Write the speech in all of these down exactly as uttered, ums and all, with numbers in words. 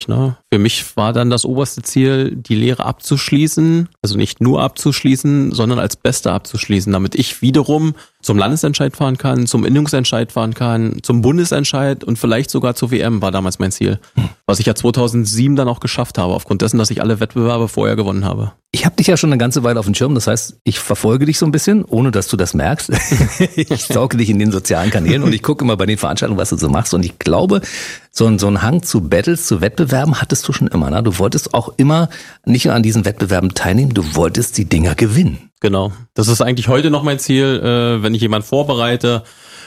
Ne? Für mich war dann das oberste Ziel, die Lehre abzuschließen, also nicht nur abzuschließen, sondern als Beste abzuschließen, damit ich wiederum zum Landesentscheid fahren kann, zum Innungsentscheid fahren kann, zum Bundesentscheid und vielleicht sogar zur W M war damals mein Ziel. Hm. Was ich ja zweitausendsieben dann auch geschafft habe, aufgrund dessen, dass ich alle Wettbewerbe vorher gewonnen habe. Ich habe dich ja schon eine ganze Weile auf dem Schirm, das heißt, ich verfolge dich so ein bisschen, ohne dass du das merkst. Ich sauge dich in den sozialen Kanälen und ich gucke immer bei den Veranstaltungen, was du so machst. Und ich glaube, so ein, so ein Hang zu Battles, zu Wettbewerben hattest du schon immer. Ne? Du wolltest auch immer nicht nur an diesen Wettbewerben teilnehmen, du wolltest die Dinger gewinnen. Genau, das ist eigentlich heute noch mein Ziel, äh, wenn ich jemanden vorbereite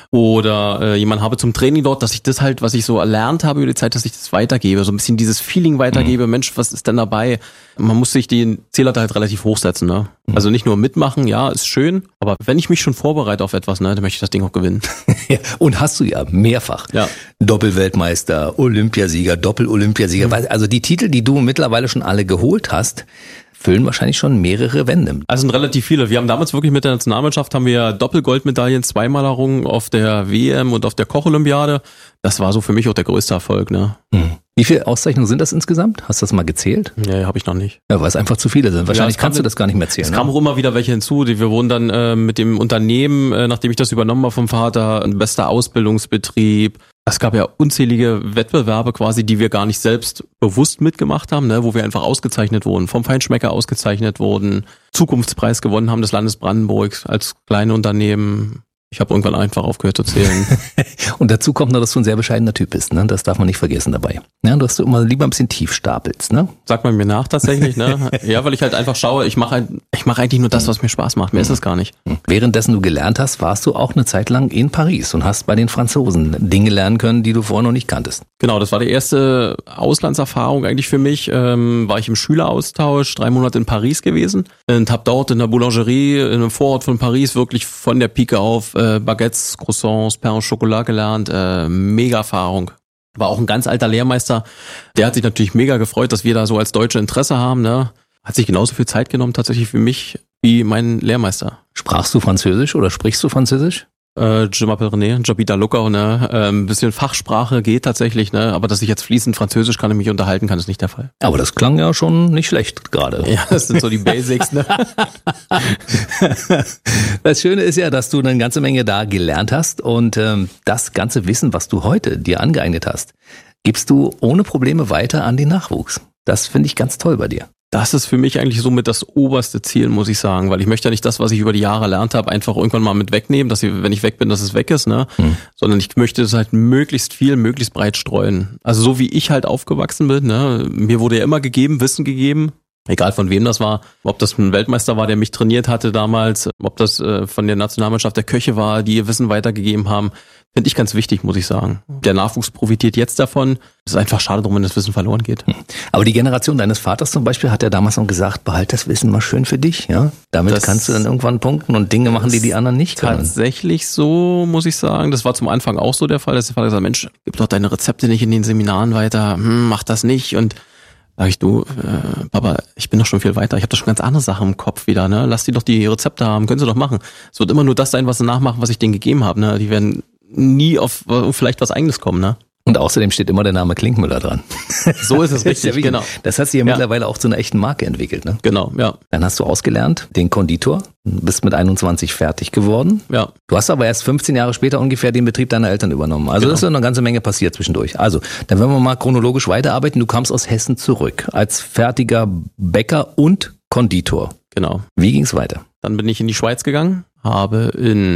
oder äh, jemanden habe zum Training dort, dass ich das halt, was ich so erlernt habe über die Zeit, dass ich das weitergebe, so ein bisschen dieses Feeling weitergebe, mhm. Mensch, was ist denn dabei? Man muss sich den Zähler halt relativ hochsetzen, ne? Mhm. Also nicht nur mitmachen, ja, ist schön, aber wenn ich mich schon vorbereite auf etwas, ne, dann möchte ich das Ding auch gewinnen. Ja, und hast du ja mehrfach. Ja. Doppelweltmeister, Olympiasieger, Doppel-Olympiasieger, mhm. also die Titel, die du mittlerweile schon alle geholt hast, füllen wahrscheinlich schon mehrere Wände. Also sind relativ viele. Wir haben damals wirklich mit der Nationalmannschaft haben wir Doppelgoldmedaillen zweimal errungen auf der W M und auf der Koch-Olympiade. Das war so für mich auch der größte Erfolg, ne? Hm. Wie viele Auszeichnungen sind das insgesamt? Hast du das mal gezählt? Nee, habe ich noch nicht. Ja, weil es einfach zu viele sind. Wahrscheinlich ja, kannst du das gar nicht mehr zählen. Es ne? kamen auch immer wieder welche hinzu. Wir wurden dann äh, mit dem Unternehmen, äh, nachdem ich das übernommen habe vom Vater, ein bester Ausbildungsbetrieb. Es gab ja unzählige Wettbewerbe quasi, die wir gar nicht selbst bewusst mitgemacht haben, ne, wo wir einfach ausgezeichnet wurden, vom Feinschmecker ausgezeichnet wurden, Zukunftspreis gewonnen haben des Landes Brandenburg als kleine Unternehmen. Ich habe irgendwann einfach aufgehört zu zählen. Und dazu kommt noch, dass du ein sehr bescheidener Typ bist, ne? Das darf man nicht vergessen dabei. Ja, dass du immer lieber ein bisschen tief stapelst, ne? Sagt man mir nach tatsächlich, ne? Ja, weil ich halt einfach schaue, ich mache ich mache eigentlich nur das, was mir Spaß macht. Mehr ist es gar nicht. Währenddessen du gelernt hast, warst du auch eine Zeit lang in Paris und hast bei den Franzosen Dinge lernen können, die du vorher noch nicht kanntest. Genau, das war die erste Auslandserfahrung eigentlich für mich. Ähm, war ich im Schüleraustausch, drei Monate in Paris gewesen und habe dort in der Boulangerie in einem Vorort von Paris wirklich von der Pike auf äh, Baguettes, Croissants, Pain au Chocolat gelernt. Äh, mega Erfahrung. War auch ein ganz alter Lehrmeister. Der hat sich natürlich mega gefreut, dass wir da so als Deutsche Interesse haben. Ne? Hat sich genauso viel Zeit genommen tatsächlich für mich wie mein Lehrmeister. Sprachst du Französisch oder sprichst du Französisch? Äh, Je m'appelle René, J'habite à Luckau, ne? Äh, ein bisschen Fachsprache geht tatsächlich, ne? Aber dass ich jetzt fließend Französisch kann und mich unterhalten kann, ist nicht der Fall. Aber das klang ja schon nicht schlecht gerade. Ja, das sind so die Basics, ne? Das Schöne ist ja, dass du eine ganze Menge da gelernt hast und ähm, das ganze Wissen, was du heute dir angeeignet hast, gibst du ohne Probleme weiter an den Nachwuchs. Das finde ich ganz toll bei dir. Das ist für mich eigentlich somit das oberste Ziel, muss ich sagen, weil ich möchte ja nicht das, was ich über die Jahre erlernt habe, einfach irgendwann mal mit wegnehmen, dass ich, wenn ich weg bin, dass es weg ist, ne? Hm. Sondern ich möchte es halt möglichst viel, möglichst breit streuen. Also so wie ich halt aufgewachsen bin, ne? Mir wurde ja immer gegeben, Wissen gegeben, egal von wem das war, ob das ein Weltmeister war, der mich trainiert hatte damals, ob das äh, von der Nationalmannschaft der Köche war, die ihr Wissen weitergegeben haben. Finde ich ganz wichtig, muss ich sagen. Der Nachwuchs profitiert jetzt davon. Es ist einfach schade drum, wenn das Wissen verloren geht. Aber die Generation deines Vaters zum Beispiel hat ja damals noch gesagt, behalt das Wissen mal schön für dich. Ja, damit das kannst du dann irgendwann punkten und Dinge machen, die die anderen nicht können. Tatsächlich so, muss ich sagen. Das war zum Anfang auch so der Fall, dass der Vater gesagt hat, Mensch, gib doch deine Rezepte nicht in den Seminaren weiter. Hm, mach das nicht. Und sag ich, du, äh, Papa, ich bin doch schon viel weiter. Ich habe doch schon ganz andere Sachen im Kopf wieder. Ne? Lass die doch die Rezepte haben. Können sie doch machen. Es wird immer nur das sein, was sie nachmachen, was ich denen gegeben habe. Ne? Die werden nie auf vielleicht was Eigenes kommen, ne? Und außerdem steht immer der Name Klinkmüller dran. So ist es richtig, ja genau. Das hat sich ja, ja mittlerweile auch zu einer echten Marke entwickelt, ne? Genau, ja. Dann hast du ausgelernt, den Konditor, bist mit einundzwanzig fertig geworden. Ja. Du hast aber erst fünfzehn Jahre später ungefähr den Betrieb deiner Eltern übernommen. Also genau. Das ist eine ganze Menge passiert zwischendurch. Also, dann werden wir mal chronologisch weiterarbeiten. Du kamst aus Hessen zurück als fertiger Bäcker und Konditor. Genau. Wie ging's weiter? Dann bin ich in die Schweiz gegangen, habe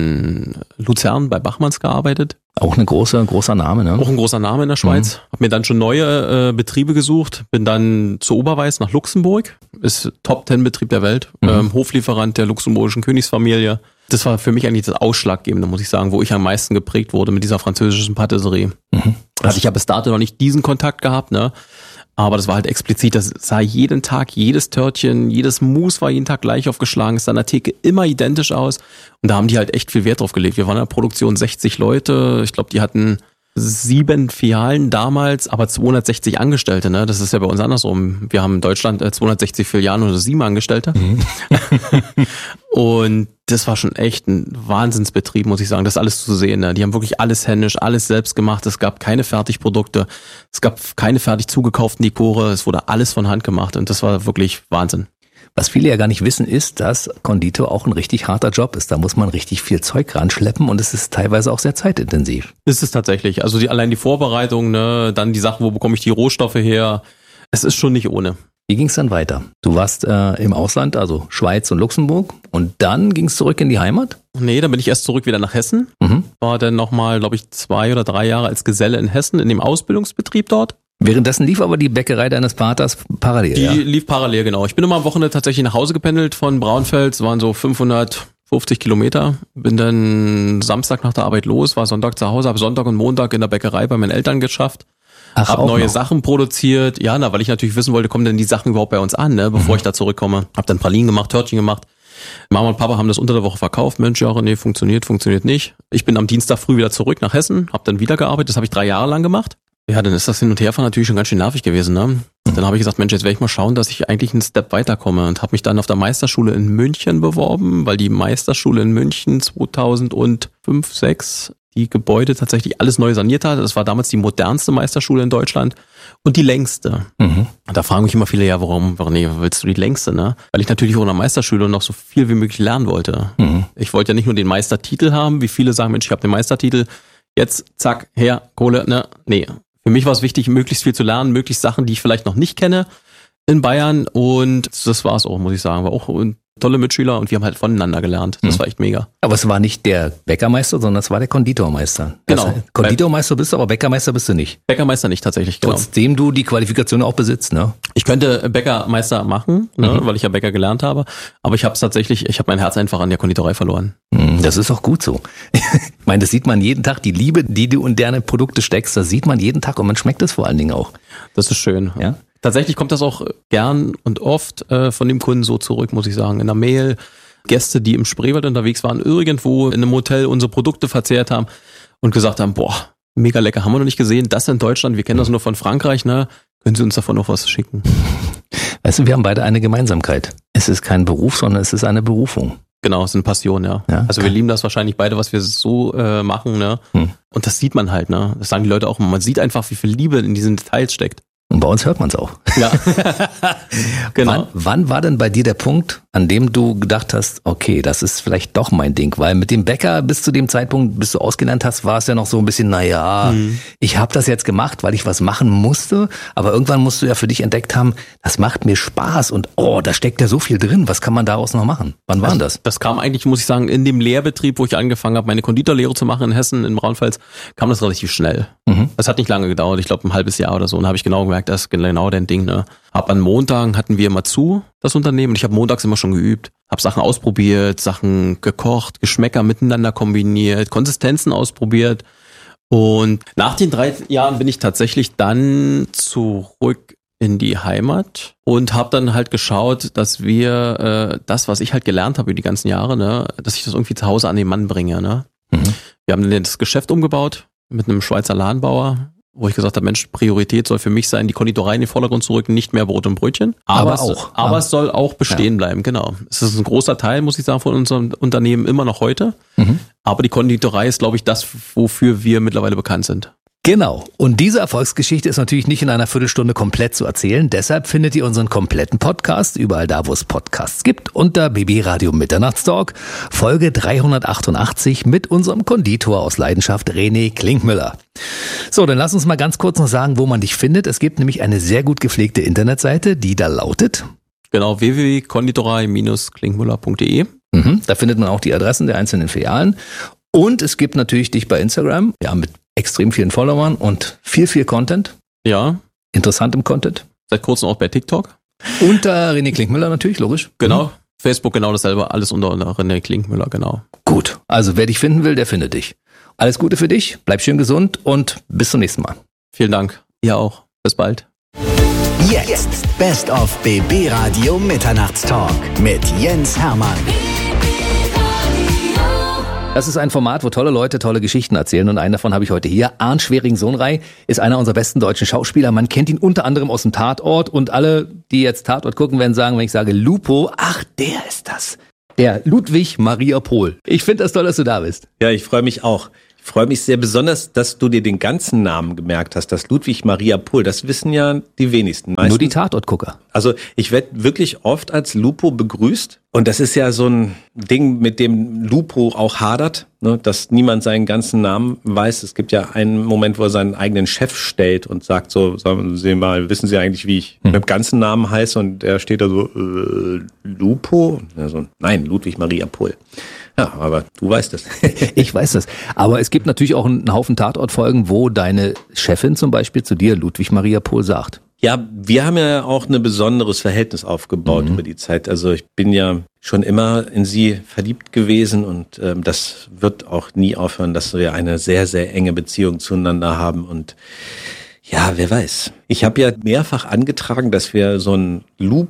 in Luzern bei Bachmanns gearbeitet. Auch ein großer, großer Name, ne? Auch ein großer Name in der Schweiz. Mhm. Hab mir dann schon neue äh, Betriebe gesucht, bin dann zu Oberweiß nach Luxemburg, ist Top-Ten-Betrieb der Welt, mhm. ähm, Hoflieferant der luxemburgischen Königsfamilie. Das war für mich eigentlich das Ausschlaggebende, muss ich sagen, wo ich am meisten geprägt wurde mit dieser französischen Patisserie. Mhm. Also ich habe bis dato noch nicht diesen Kontakt gehabt, ne? Aber das war halt explizit, das sah jeden Tag, jedes Törtchen, jedes Mousse war jeden Tag gleich aufgeschlagen, es sah an der Theke immer identisch aus. Und da haben die halt echt viel Wert drauf gelegt. Wir waren in der Produktion sechzig Leute, ich glaube, die hatten sieben Filialen damals, aber zweihundertsechzig Angestellte, ne? Das ist ja bei uns andersrum. Wir haben in Deutschland zweihundertsechzig Filialen oder sieben Angestellte. Mhm. Und das war schon echt ein Wahnsinnsbetrieb, muss ich sagen, das alles zu sehen. Ne? Die haben wirklich alles händisch, alles selbst gemacht. Es gab keine Fertigprodukte, es gab keine fertig zugekauften Dekore, es wurde alles von Hand gemacht und das war wirklich Wahnsinn. Was viele ja gar nicht wissen, ist, dass Konditor auch ein richtig harter Job ist. Da muss man richtig viel Zeug ranschleppen und es ist teilweise auch sehr zeitintensiv. Ist es tatsächlich. Also die, allein die Vorbereitung, ne, dann die Sachen, wo bekomme ich die Rohstoffe her, es ist schon nicht ohne. Wie ging es dann weiter? Du warst äh, im Ausland, also Schweiz und Luxemburg, und dann ging es zurück in die Heimat? Nee, dann bin ich erst zurück wieder nach Hessen. Mhm. War dann nochmal, glaube ich, zwei oder drei Jahre als Geselle in Hessen in dem Ausbildungsbetrieb dort. Währenddessen lief aber die Bäckerei deines Vaters parallel, Die ja? lief parallel, genau. Ich bin immer am Wochenende tatsächlich nach Hause gependelt von Braunfels, es waren so fünfhundertfünfzig Kilometer. Bin dann Samstag nach der Arbeit los, war Sonntag zu Hause, habe Sonntag und Montag in der Bäckerei bei meinen Eltern geschafft. Ach, hab neue noch. Sachen produziert. Ja, na, weil ich natürlich wissen wollte, kommen denn die Sachen überhaupt bei uns an, ne, bevor mhm. ich da zurückkomme. Hab dann Pralinen gemacht, Törtchen gemacht. Mama und Papa haben das unter der Woche verkauft. Mensch, ja, nee, funktioniert, funktioniert nicht. Ich bin am Dienstag früh wieder zurück nach Hessen, hab dann wieder gearbeitet. Das habe ich drei Jahre lang gemacht. Ja, dann ist das Hin- und Herfahren natürlich schon ganz schön nervig gewesen, ne? Mhm. Dann habe ich gesagt, Mensch, jetzt werde ich mal schauen, dass ich eigentlich einen Step weiterkomme und habe mich dann auf der Meisterschule in München beworben, weil die Meisterschule in München zweitausendfünf, sechs die Gebäude tatsächlich alles neu saniert hat. Das war damals die modernste Meisterschule in Deutschland und die längste. Mhm. Da fragen mich immer viele, ja, warum, warum nee, willst du die längste, ne? Weil ich natürlich auch in der Meisterschule noch so viel wie möglich lernen wollte. Mhm. Ich wollte ja nicht nur den Meistertitel haben, wie viele sagen, Mensch, ich habe den Meistertitel, jetzt zack, her, Kohle, ne? Nee. Für mich war es wichtig, möglichst viel zu lernen, möglichst Sachen, die ich vielleicht noch nicht kenne in Bayern und das war es auch, muss ich sagen. War auch tolle Mitschüler und wir haben halt voneinander gelernt. Das mhm. war echt mega. Aber es war nicht der Bäckermeister, sondern es war der Konditormeister. Genau. Das heißt, Konditormeister bist du, aber Bäckermeister bist du nicht. Bäckermeister nicht tatsächlich, genau. Trotzdem du die Qualifikation auch besitzt, ne? Ich könnte Bäckermeister machen, ne, mhm. weil ich ja Bäcker gelernt habe, aber ich habe es tatsächlich, ich habe mein Herz einfach an der Konditorei verloren. Das ist auch gut so. Ich meine, das sieht man jeden Tag, die Liebe, die du in deine Produkte steckst, das sieht man jeden Tag und man schmeckt es vor allen Dingen auch. Das ist schön. Ja? Tatsächlich kommt das auch gern und oft äh, von dem Kunden so zurück, muss ich sagen. In der Mail, Gäste, die im Spreewald unterwegs waren, irgendwo in einem Hotel unsere Produkte verzehrt haben und gesagt haben, boah, mega lecker, haben wir noch nicht gesehen, das in Deutschland, wir kennen das nur von Frankreich, ne? Können Sie uns davon noch was schicken? Weißt du, wir haben beide eine Gemeinsamkeit. Es ist kein Beruf, sondern es ist eine Berufung. Genau, es ist eine Passion, ja. ja also wir lieben das wahrscheinlich beide, was wir so äh, machen, ne? Hm. Und das sieht man halt, ne? Das sagen die Leute auch immer. Man sieht einfach, wie viel Liebe in diesen Details steckt. Und bei uns hört man es auch. Ja. Genau. Wann, wann war denn bei dir der Punkt, an dem du gedacht hast, okay, das ist vielleicht doch mein Ding? Weil mit dem Bäcker bis zu dem Zeitpunkt, bis du ausgelernt hast, war es ja noch so ein bisschen, naja, mhm. ich habe das jetzt gemacht, weil ich was machen musste. Aber irgendwann musst du ja für dich entdeckt haben, das macht mir Spaß und oh, da steckt ja so viel drin. Was kann man daraus noch machen? Wann war also, das? Das kam eigentlich, muss ich sagen, in dem Lehrbetrieb, wo ich angefangen habe, meine Konditorlehre zu machen in Hessen, in Braunfels, kam das relativ schnell. Mhm. Das hat nicht lange gedauert, ich glaube ein halbes Jahr oder so. Und habe ich genau gemerkt, das ist genau dein Ding. Ne? Hab an Montagen hatten wir immer zu, das Unternehmen. Und ich habe montags immer schon geübt. Hab Sachen ausprobiert, Sachen gekocht, Geschmäcker miteinander kombiniert, Konsistenzen ausprobiert. Und nach den drei Jahren bin ich tatsächlich dann zurück in die Heimat und habe dann halt geschaut, dass wir äh, das, was ich halt gelernt habe über die ganzen Jahre, ne, dass ich das irgendwie zu Hause an den Mann bringe. Ne? Mhm. Wir haben dann das Geschäft umgebaut mit einem Schweizer Ladenbauer, wo ich gesagt habe, Mensch, Priorität soll für mich sein, die Konditorei in den Vordergrund zu rücken, nicht mehr Brot und Brötchen. Aber, aber auch. Aber ja. es soll auch bestehen ja. bleiben, genau. Es ist ein großer Teil, muss ich sagen, von unserem Unternehmen immer noch heute. Mhm. Aber die Konditorei ist, glaube ich, das, wofür wir mittlerweile bekannt sind. Genau. Und diese Erfolgsgeschichte ist natürlich nicht in einer Viertelstunde komplett zu erzählen. Deshalb findet ihr unseren kompletten Podcast überall da, wo es Podcasts gibt, unter B B Radio Mitternachtstalk, Folge dreihundertachtundachtzig mit unserem Konditor aus Leidenschaft, René Klinkmüller. So, dann lass uns mal ganz kurz noch sagen, wo man dich findet. Es gibt nämlich eine sehr gut gepflegte Internetseite, die da lautet... Genau, w w w punkt konditorei Bindestrich klinkmüller punkt d e. Mhm, da findet man auch die Adressen der einzelnen Filialen. Und es gibt natürlich dich bei Instagram, ja, mit extrem vielen Followern und viel, viel Content. Ja. Interessantem Content. Seit kurzem auch bei TikTok. Unter René Klinkmüller natürlich, logisch. Genau. Mhm. Facebook genau dasselbe, alles unter René Klinkmüller, genau. Gut, also wer dich finden will, der findet dich. Alles Gute für dich, bleib schön gesund und bis zum nächsten Mal. Vielen Dank. Ihr auch. Bis bald. Jetzt Best of B B Radio Mitternachtstalk mit Jens Hermann. Das ist ein Format, wo tolle Leute tolle Geschichten erzählen und einen davon habe ich heute hier. Arndt Schwering-Sohnrei ist einer unserer besten deutschen Schauspieler. Man kennt ihn unter anderem aus dem Tatort und alle, die jetzt Tatort gucken, werden sagen, wenn ich sage Lupo, ach, der ist das. Der Ludwig Maria Pohl. Ich finde das toll, dass du da bist. Ja, ich freue mich auch. Ich freue mich sehr besonders, dass du dir den ganzen Namen gemerkt hast, das Ludwig Maria Pohl. Das wissen ja die wenigsten. Meistens, nur die Tatortgucker. Also ich werde wirklich oft als Lupo begrüßt. Und das ist ja so ein Ding, mit dem Lupo auch hadert, ne, dass niemand seinen ganzen Namen weiß. Es gibt ja einen Moment, wo er seinen eigenen Chef stellt und sagt so, sagen Sie mal, wissen Sie eigentlich, wie ich hm. mit dem ganzen Namen heiße? Und er steht da so, äh, Lupo? Also, nein, Ludwig Maria Pohl. Ja, aber du weißt es. Ich weiß das. Aber es gibt natürlich auch einen Haufen Tatortfolgen, wo deine Chefin zum Beispiel zu dir Ludwig Maria Pohl sagt. Ja, wir haben ja auch ein besonderes Verhältnis aufgebaut mhm. über die Zeit. Also ich bin ja schon immer in sie verliebt gewesen und ähm, das wird auch nie aufhören, dass wir eine sehr, sehr enge Beziehung zueinander haben. Und ja, wer weiß. Ich habe ja mehrfach angetragen, dass wir so ein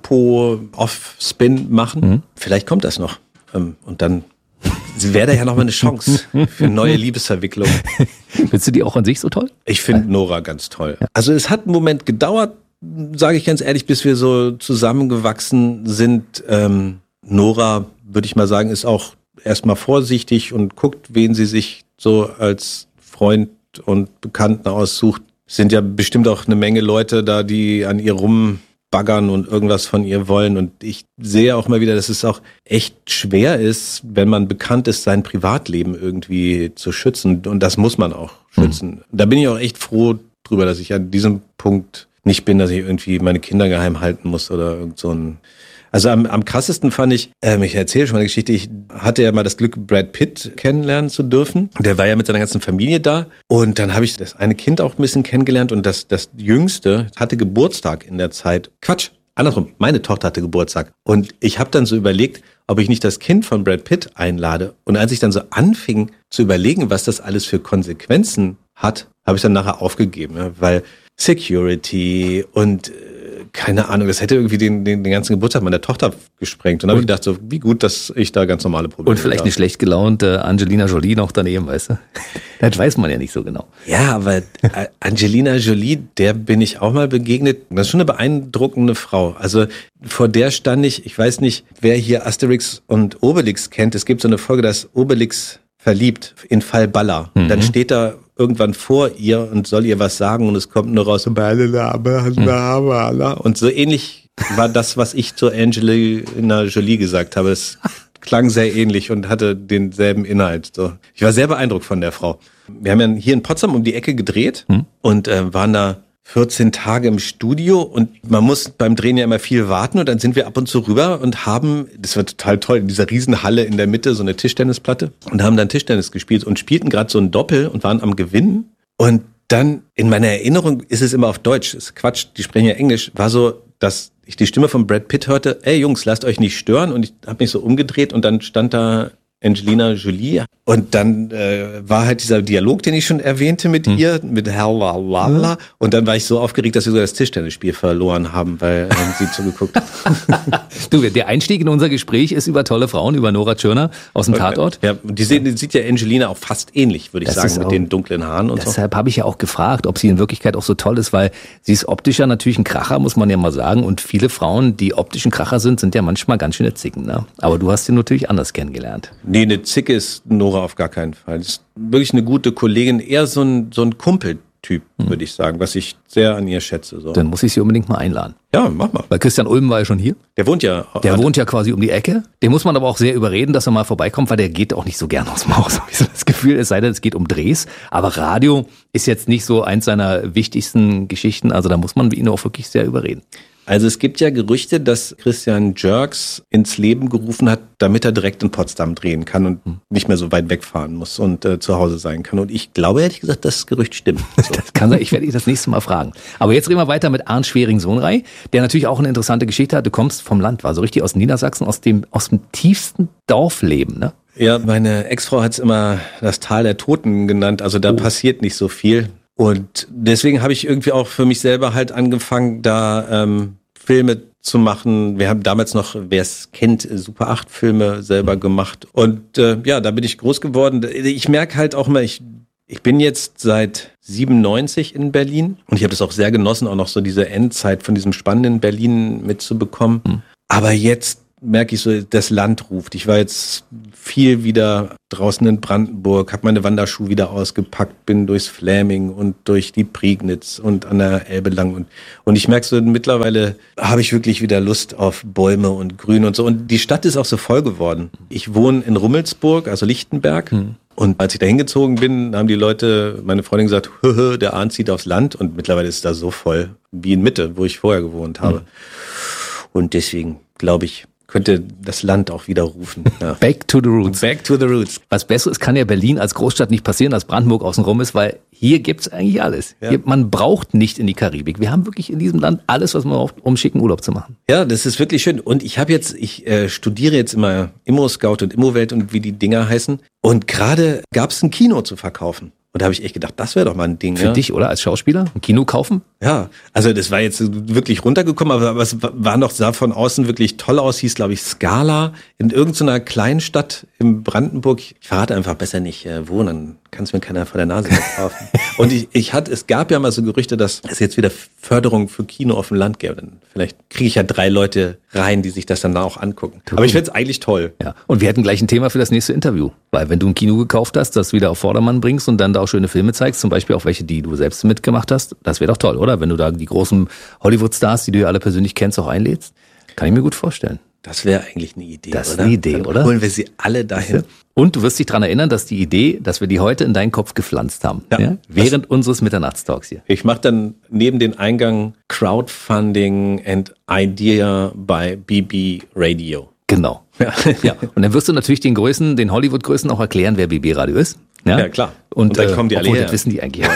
Lupo-Off-Spin machen. Mhm. Vielleicht kommt das noch. Ähm, und dann wäre da ja nochmal eine Chance für neue Liebesverwicklungen. Findest du die auch an sich so toll? Ich finde Nora ganz toll. Ja. Also es hat einen Moment gedauert, sage ich ganz ehrlich, bis wir so zusammengewachsen sind. Ähm, Nora, würde ich mal sagen, ist auch erstmal vorsichtig und guckt, wen sie sich so als Freund und Bekannten aussucht. Es sind ja bestimmt auch eine Menge Leute da, die an ihr rum baggern und irgendwas von ihr wollen. Und ich sehe auch mal wieder, dass es auch echt schwer ist, wenn man bekannt ist, sein Privatleben irgendwie zu schützen. Und das muss man auch schützen. Mhm. Da bin ich auch echt froh drüber, dass ich an diesem Punkt nicht bin, dass ich irgendwie meine Kinder geheim halten muss oder irgend so ein... Also am, am krassesten fand ich, ähm, ich erzähle schon mal eine Geschichte, ich hatte ja mal das Glück, Brad Pitt kennenlernen zu dürfen. Der war ja mit seiner ganzen Familie da und dann habe ich das eine Kind auch ein bisschen kennengelernt und das, das Jüngste hatte Geburtstag in der Zeit. Quatsch, andersrum, meine Tochter hatte Geburtstag und ich habe dann so überlegt, ob ich nicht das Kind von Brad Pitt einlade. Und als ich dann so anfing zu überlegen, was das alles für Konsequenzen hat, habe ich dann nachher aufgegeben, ja, weil Security und keine Ahnung, das hätte irgendwie den, den, den ganzen Geburtstag meiner Tochter gesprengt. Und dann habe ich gedacht, so wie gut, dass ich da ganz normale Probleme habe. Und vielleicht habe. Eine schlecht gelaunte Angelina Jolie noch daneben, weißt du? Das weiß man ja nicht so genau. Ja, aber Angelina Jolie, der bin ich auch mal begegnet. Das ist schon eine beeindruckende Frau. Also vor der stand ich, ich weiß nicht, wer hier Asterix und Obelix kennt. Es gibt so eine Folge, da ist Obelix verliebt in Fall Balla. Mhm. Dann steht da irgendwann vor ihr und soll ihr was sagen und es kommt nur raus und so ähnlich war das, was ich zu Angelina Jolie gesagt habe. Es klang sehr ähnlich und hatte denselben Inhalt. So. Ich war sehr beeindruckt von der Frau. Wir haben ja hier in Potsdam um die Ecke gedreht hm. und äh, waren da vierzehn Tage im Studio und man muss beim Drehen ja immer viel warten und dann sind wir ab und zu rüber und haben, das war total toll, in dieser Riesenhalle in der Mitte so eine Tischtennisplatte und haben dann Tischtennis gespielt und spielten gerade so ein Doppel und waren am Gewinnen und dann in meiner Erinnerung ist es immer auf Deutsch, ist Quatsch, die sprechen ja Englisch, war so, dass ich die Stimme von Brad Pitt hörte, ey Jungs, lasst euch nicht stören und ich habe mich so umgedreht und dann stand da Angelina Jolie. Und dann äh, war halt dieser Dialog, den ich schon erwähnte mit hm. ihr, mit Hallalala. Hm. Und dann war ich so aufgeregt, dass wir sogar das Tischtennisspiel verloren haben, weil ähm, sie zugeguckt hat. Du, der Einstieg in unser Gespräch ist über tolle Frauen, über Nora Tschirner aus dem Tatort. Ja, die, sehen, die sieht ja Angelina auch fast ähnlich, würde ich das sagen, mit auch, den dunklen Haaren und deshalb so. Deshalb habe ich ja auch gefragt, ob sie in Wirklichkeit auch so toll ist, weil sie ist optisch ja natürlich ein Kracher, muss man ja mal sagen. Und viele Frauen, die optischen Kracher sind, sind ja manchmal ganz schöne Zicken. Ne? Aber du hast sie natürlich anders kennengelernt. Nee, eine Zicke ist Nora auf gar keinen Fall. Das ist wirklich eine gute Kollegin, eher so ein, so ein Kumpeltyp, hm. würde ich sagen, was ich sehr an ihr schätze. So. Dann muss ich sie unbedingt mal einladen. Ja, mach mal. Weil Christian Ulm war ja schon hier. Der wohnt ja. Der wohnt ja quasi um die Ecke. Den muss man aber auch sehr überreden, dass er mal vorbeikommt, weil der geht auch nicht so gern aus dem Haus. Habe ich so das Gefühl, es sei denn, es geht um Drehs. Aber Radio ist jetzt nicht so eins seiner wichtigsten Geschichten. Also da muss man ihn auch wirklich sehr überreden. Also es gibt ja Gerüchte, dass Christian Jerks ins Leben gerufen hat, damit er direkt in Potsdam drehen kann und hm. nicht mehr so weit wegfahren muss und äh, zu Hause sein kann. Und ich glaube, ehrlich gesagt, das Gerücht stimmt. So. Das kann sein, ich werde dich das nächste Mal fragen. Aber jetzt reden wir weiter mit Arndt Schwering-Sohnrei, der natürlich auch eine interessante Geschichte hat. Du kommst vom Land, war so richtig aus Niedersachsen, aus dem, aus dem tiefsten Dorfleben, ne? Ja, meine Ex-Frau hat es immer das Tal der Toten genannt. Also da oh. passiert nicht so viel. Und deswegen habe ich irgendwie auch für mich selber halt angefangen, da ähm, Filme zu machen. Wir haben damals noch, wer es kennt, Super acht Filme selber gemacht. Und äh, ja, da bin ich groß geworden. Ich merke halt auch immer, ich, ich bin jetzt seit siebenundneunzig in Berlin. Und ich habe das auch sehr genossen, auch noch so diese Endzeit von diesem spannenden Berlin mitzubekommen. Mhm. Aber jetzt merke ich so, das Land ruft. Ich war jetzt viel wieder draußen in Brandenburg, habe meine Wanderschuhe wieder ausgepackt, bin durchs Fläming und durch die Prignitz und an der Elbe lang. Und, und ich merke so, mittlerweile habe ich wirklich wieder Lust auf Bäume und Grün und so. Und die Stadt ist auch so voll geworden. Ich wohne in Rummelsburg, also Lichtenberg. Hm. Und als ich da hingezogen bin, haben die Leute, meine Freundin gesagt, Höhö, der Arndt zieht aufs Land. Und mittlerweile ist es da so voll wie in Mitte, wo ich vorher gewohnt habe. Hm. Und deswegen glaube ich, könnte das Land auch wieder rufen. Ja. Back to the roots. Back to the roots. Was Besseres kann ja Berlin als Großstadt nicht passieren, als Brandenburg außenrum ist, weil hier gibt's eigentlich alles. Ja. Hier, man braucht nicht in die Karibik. Wir haben wirklich in diesem Land alles, was man braucht, um schicken Urlaub zu machen. Ja, das ist wirklich schön. Und ich habe jetzt, ich äh, studiere jetzt immer Immo-Scout und Immowelt und wie die Dinger heißen. Und gerade gab's ein Kino zu verkaufen. Und da habe ich echt gedacht, das wäre doch mal ein Ding. Für ja? dich, oder? Als Schauspieler? Ein Kino kaufen? Ja, also das war jetzt wirklich runtergekommen, aber, aber es war noch, sah von außen wirklich toll aus, hieß, glaube ich, Scala, in irgendeiner kleinen Stadt in Brandenburg. Ich verrate einfach besser nicht, äh, wo, dann kann es mir keiner vor der Nase kaufen. Und ich, ich hatte, es gab ja mal so Gerüchte, dass es jetzt wieder Förderung für Kino auf dem Land gäbe. Dann vielleicht kriege ich ja drei Leute rein, die sich das dann auch angucken. Aber ich find's eigentlich toll. Ja. Und wir hätten gleich ein Thema für das nächste Interview. Weil wenn du ein Kino gekauft hast, das wieder auf Vordermann bringst und dann da auch schöne Filme zeigst, zum Beispiel auch welche, die du selbst mitgemacht hast, das wäre doch toll, oder? Wenn du da die großen Hollywood-Stars, die du ja alle persönlich kennst, auch einlädst, kann ich mir gut vorstellen. Das wäre eigentlich eine Idee, das oder? Das ist eine Idee, dann oder? Holen wir sie alle dahin. Und du wirst dich daran erinnern, dass die Idee, dass wir die heute in deinen Kopf gepflanzt haben. Ja. Ja? Während das, unseres Mitternachtstalks hier. Ich mache dann neben den Eingang Crowdfunding and Idea by B B Radio. Genau. Ja. Ja. Und dann wirst du natürlich den Größen, den Hollywood-Größen auch erklären, wer B B Radio ist. Ja, ja klar. Und, und dann kommen die äh, alle obwohl, her. Das wissen die eigentlich.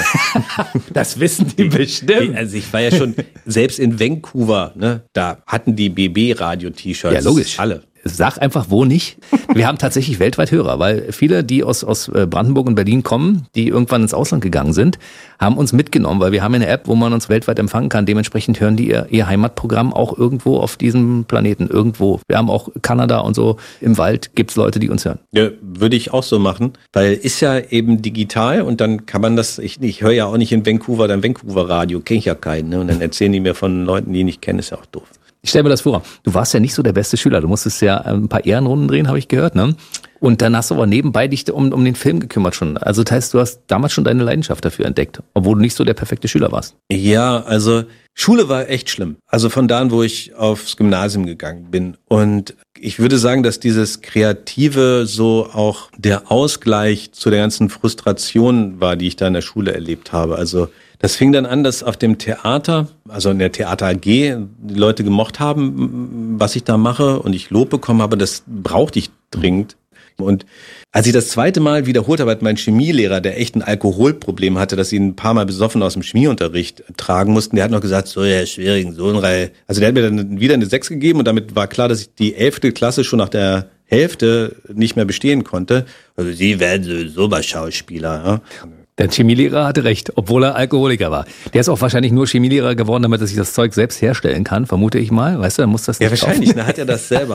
Das wissen die bestimmt. Also ich war ja schon, selbst in Vancouver, ne, da hatten die B B-Radio-T-Shirts. Ja, logisch. Alle. Sag einfach, wo nicht. Wir haben tatsächlich weltweit Hörer, weil viele, die aus, aus Brandenburg und Berlin kommen, die irgendwann ins Ausland gegangen sind, haben uns mitgenommen, weil wir haben eine App, wo man uns weltweit empfangen kann. Dementsprechend hören die ihr, ihr Heimatprogramm auch irgendwo auf diesem Planeten, irgendwo. Wir haben auch Kanada und so, im Wald gibt's Leute, die uns hören. Ja, würde ich auch so machen, weil ist ja eben digital und dann kann man das, ich, ich höre ja auch nicht in Vancouver, dann Vancouver Radio, kenne ich ja keinen, ne? Und dann erzählen die mir von Leuten, die ich nicht kenne, ist ja auch doof. Ich stell mir das vor, du warst ja nicht so der beste Schüler, du musstest ja ein paar Ehrenrunden drehen, habe ich gehört, ne? Und dann hast du aber nebenbei dich um, um den Film gekümmert schon. Also das heißt, du hast damals schon deine Leidenschaft dafür entdeckt, obwohl du nicht so der perfekte Schüler warst. Ja, also Schule war echt schlimm. Also von da an, wo ich aufs Gymnasium gegangen bin. Und ich würde sagen, dass dieses Kreative so auch der Ausgleich zu der ganzen Frustration war, die ich da in der Schule erlebt habe. Also das fing dann an, dass auf dem Theater, also in der Theater A G, die Leute gemocht haben, was ich da mache und ich Lob bekommen habe, das brauchte ich dringend. Und als ich das zweite Mal wiederholt habe, hat mein Chemielehrer, der echt ein Alkoholproblem hatte, dass sie ihn ein paar Mal besoffen aus dem Chemieunterricht tragen mussten, der hat noch gesagt, so, ja, schwierigen Sohnreihe. Also der hat mir dann wieder eine sechs gegeben und damit war klar, dass ich die elfte Klasse schon nach der Hälfte nicht mehr bestehen konnte. Also sie werden sowieso mal Schauspieler, ja. Der Chemielehrer hatte recht, obwohl er Alkoholiker war. Der ist auch wahrscheinlich nur Chemielehrer geworden, damit er sich das Zeug selbst herstellen kann, vermute ich mal. Weißt du, dann muss das nicht Ja, wahrscheinlich, dann hat er das selber.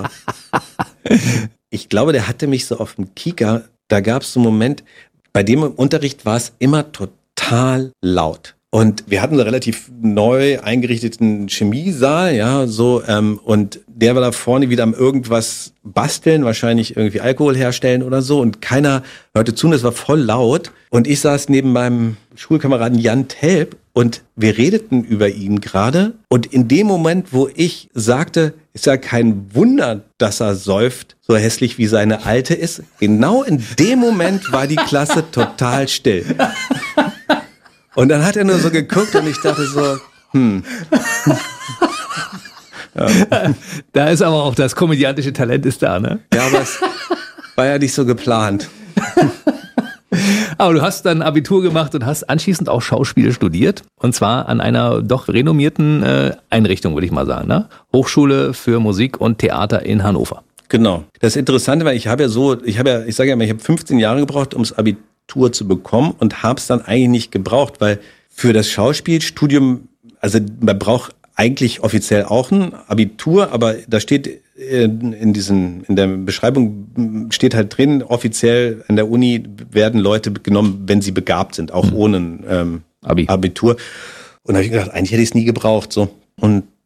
Ich glaube, der hatte mich so auf dem Kieker, da gab es so einen Moment, bei dem im Unterricht war es immer total laut. Und wir hatten einen relativ neu eingerichteten Chemiesaal, ja, so, ähm, und der war da vorne wieder am irgendwas basteln, wahrscheinlich irgendwie Alkohol herstellen oder so, und keiner hörte zu, und es war voll laut. Und ich saß neben meinem Schulkameraden Jan Telp und wir redeten über ihn gerade. Und in dem Moment, wo ich sagte, ist ja kein Wunder, dass er säuft, so hässlich wie seine Alte ist, genau in dem Moment war die Klasse total still. Und dann hat er nur so geguckt und ich dachte so, hm. Ja. Da ist aber auch das komödiantische Talent ist da, ne? Ja, aber es war ja nicht so geplant. Aber du hast dann Abitur gemacht und hast anschließend auch Schauspiel studiert. Und zwar an einer doch renommierten äh, Einrichtung, würde ich mal sagen, ne? Hochschule für Musik und Theater in Hannover. Genau. Das Interessante war, ich habe ja so, ich habe ja, ich sage ja mal, ich habe fünfzehn Jahre gebraucht, ums Abitur zu bekommen und habe es dann eigentlich nicht gebraucht, weil für das Schauspielstudium, also man braucht eigentlich offiziell auch ein Abitur, aber da steht in, in diesen, in der Beschreibung steht halt drin, offiziell an der Uni werden Leute genommen, wenn sie begabt sind, auch mhm. ohne ähm, Abi. Abitur. Und da habe ich gedacht, eigentlich hätte ich es nie gebraucht, so. Und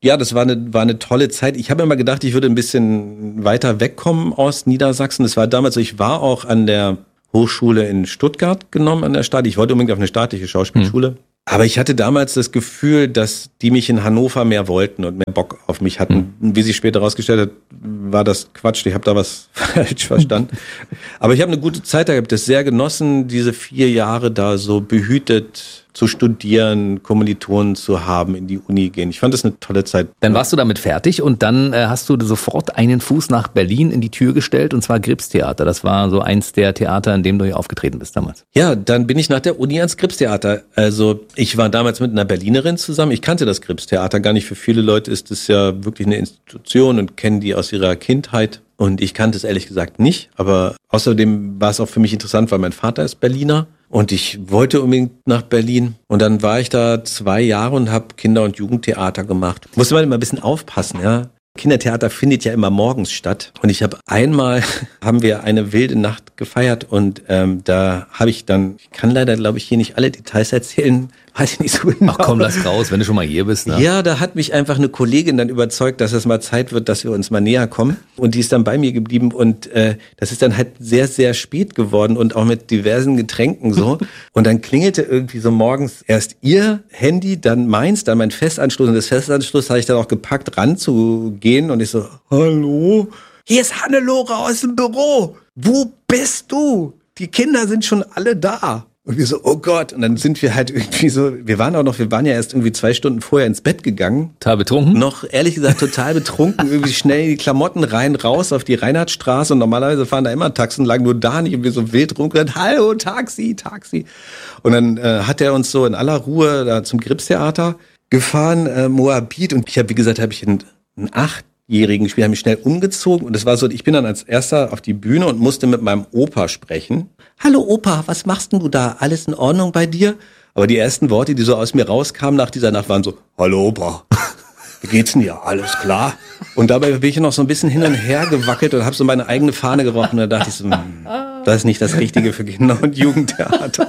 Ja, das war eine, war eine tolle Zeit. Ich habe immer gedacht, ich würde ein bisschen weiter wegkommen aus Niedersachsen. Das war damals so, ich war auch an der Hochschule in Stuttgart genommen, an der Stadt. Ich wollte unbedingt auf eine staatliche Schauspielschule. Hm. Aber ich hatte damals das Gefühl, dass die mich in Hannover mehr wollten und mehr Bock auf mich hatten. Hm. Wie sich später herausgestellt hat, war das Quatsch. Ich habe da was falsch verstanden. Aber ich habe eine gute Zeit da gehabt, das sehr genossen, diese vier Jahre da so behütet zu studieren, Kommilitonen zu haben, in die Uni gehen. Ich fand das eine tolle Zeit. Dann warst du damit fertig und dann äh, hast du sofort einen Fuß nach Berlin in die Tür gestellt und zwar Gripstheater. Das war so eins der Theater, in dem du hier aufgetreten bist damals. Ja, dann bin ich nach der Uni ans Gripstheater. Also ich war damals mit einer Berlinerin zusammen. Ich kannte das Gripstheater gar nicht. Für viele Leute ist es ja wirklich eine Institution und kennen die aus ihrer Kindheit. Und ich kannte es ehrlich gesagt nicht. Aber außerdem war es auch für mich interessant, weil mein Vater ist Berliner. Und ich wollte unbedingt nach Berlin. Und dann war ich da zwei Jahre und habe Kinder- und Jugendtheater gemacht. Musste man immer ein bisschen aufpassen, ja. Kindertheater findet ja immer morgens statt. Und ich habe einmal, haben wir eine wilde Nacht gefeiert und ähm, da habe ich dann, ich kann leider, glaube ich, hier nicht alle Details erzählen, weiß ich nicht so genau. Ach komm, lass raus, wenn du schon mal hier bist. Ne? Ja, da hat mich einfach eine Kollegin dann überzeugt, dass es mal Zeit wird, dass wir uns mal näher kommen. Und die ist dann bei mir geblieben und äh, das ist dann halt sehr, sehr spät geworden und auch mit diversen Getränken so. Und dann klingelte irgendwie so morgens erst ihr Handy, dann meins, dann mein Festanschluss. Und das Festanschluss habe ich dann auch gepackt, ranzugehen. Und ich so, hallo, hier ist Hannelore aus dem Büro. Wo bist du? Die Kinder sind schon alle da. Und wir so, oh Gott. Und dann sind wir halt irgendwie so, wir waren auch noch, wir waren ja erst irgendwie zwei Stunden vorher ins Bett gegangen. Total betrunken? Noch, ehrlich gesagt, total betrunken. Irgendwie schnell die Klamotten rein, raus auf die Reinhardtstraße. Und normalerweise fahren da immer Taxen, lagen nur da nicht. Und wir so wild rumgerannt, hallo, Taxi, Taxi. Und dann äh, hat er uns so in aller Ruhe da zum Gripstheater gefahren, äh, Moabit. Und ich habe, wie gesagt, habe ich einen, einen achtjährigen Spieler, habe mich schnell umgezogen. Und das war so, ich bin dann als erster auf die Bühne und musste mit meinem Opa sprechen. Hallo Opa, was machst denn du da? Alles in Ordnung bei dir? Aber die ersten Worte, die so aus mir rauskamen nach dieser Nacht, waren so, hallo Opa, wie geht's denn dir? Alles klar? Und dabei bin ich noch so ein bisschen hin und her gewackelt und habe so meine eigene Fahne gerochen. Und da dachte ich so, das ist nicht das Richtige für Kinder- und Jugendtheater.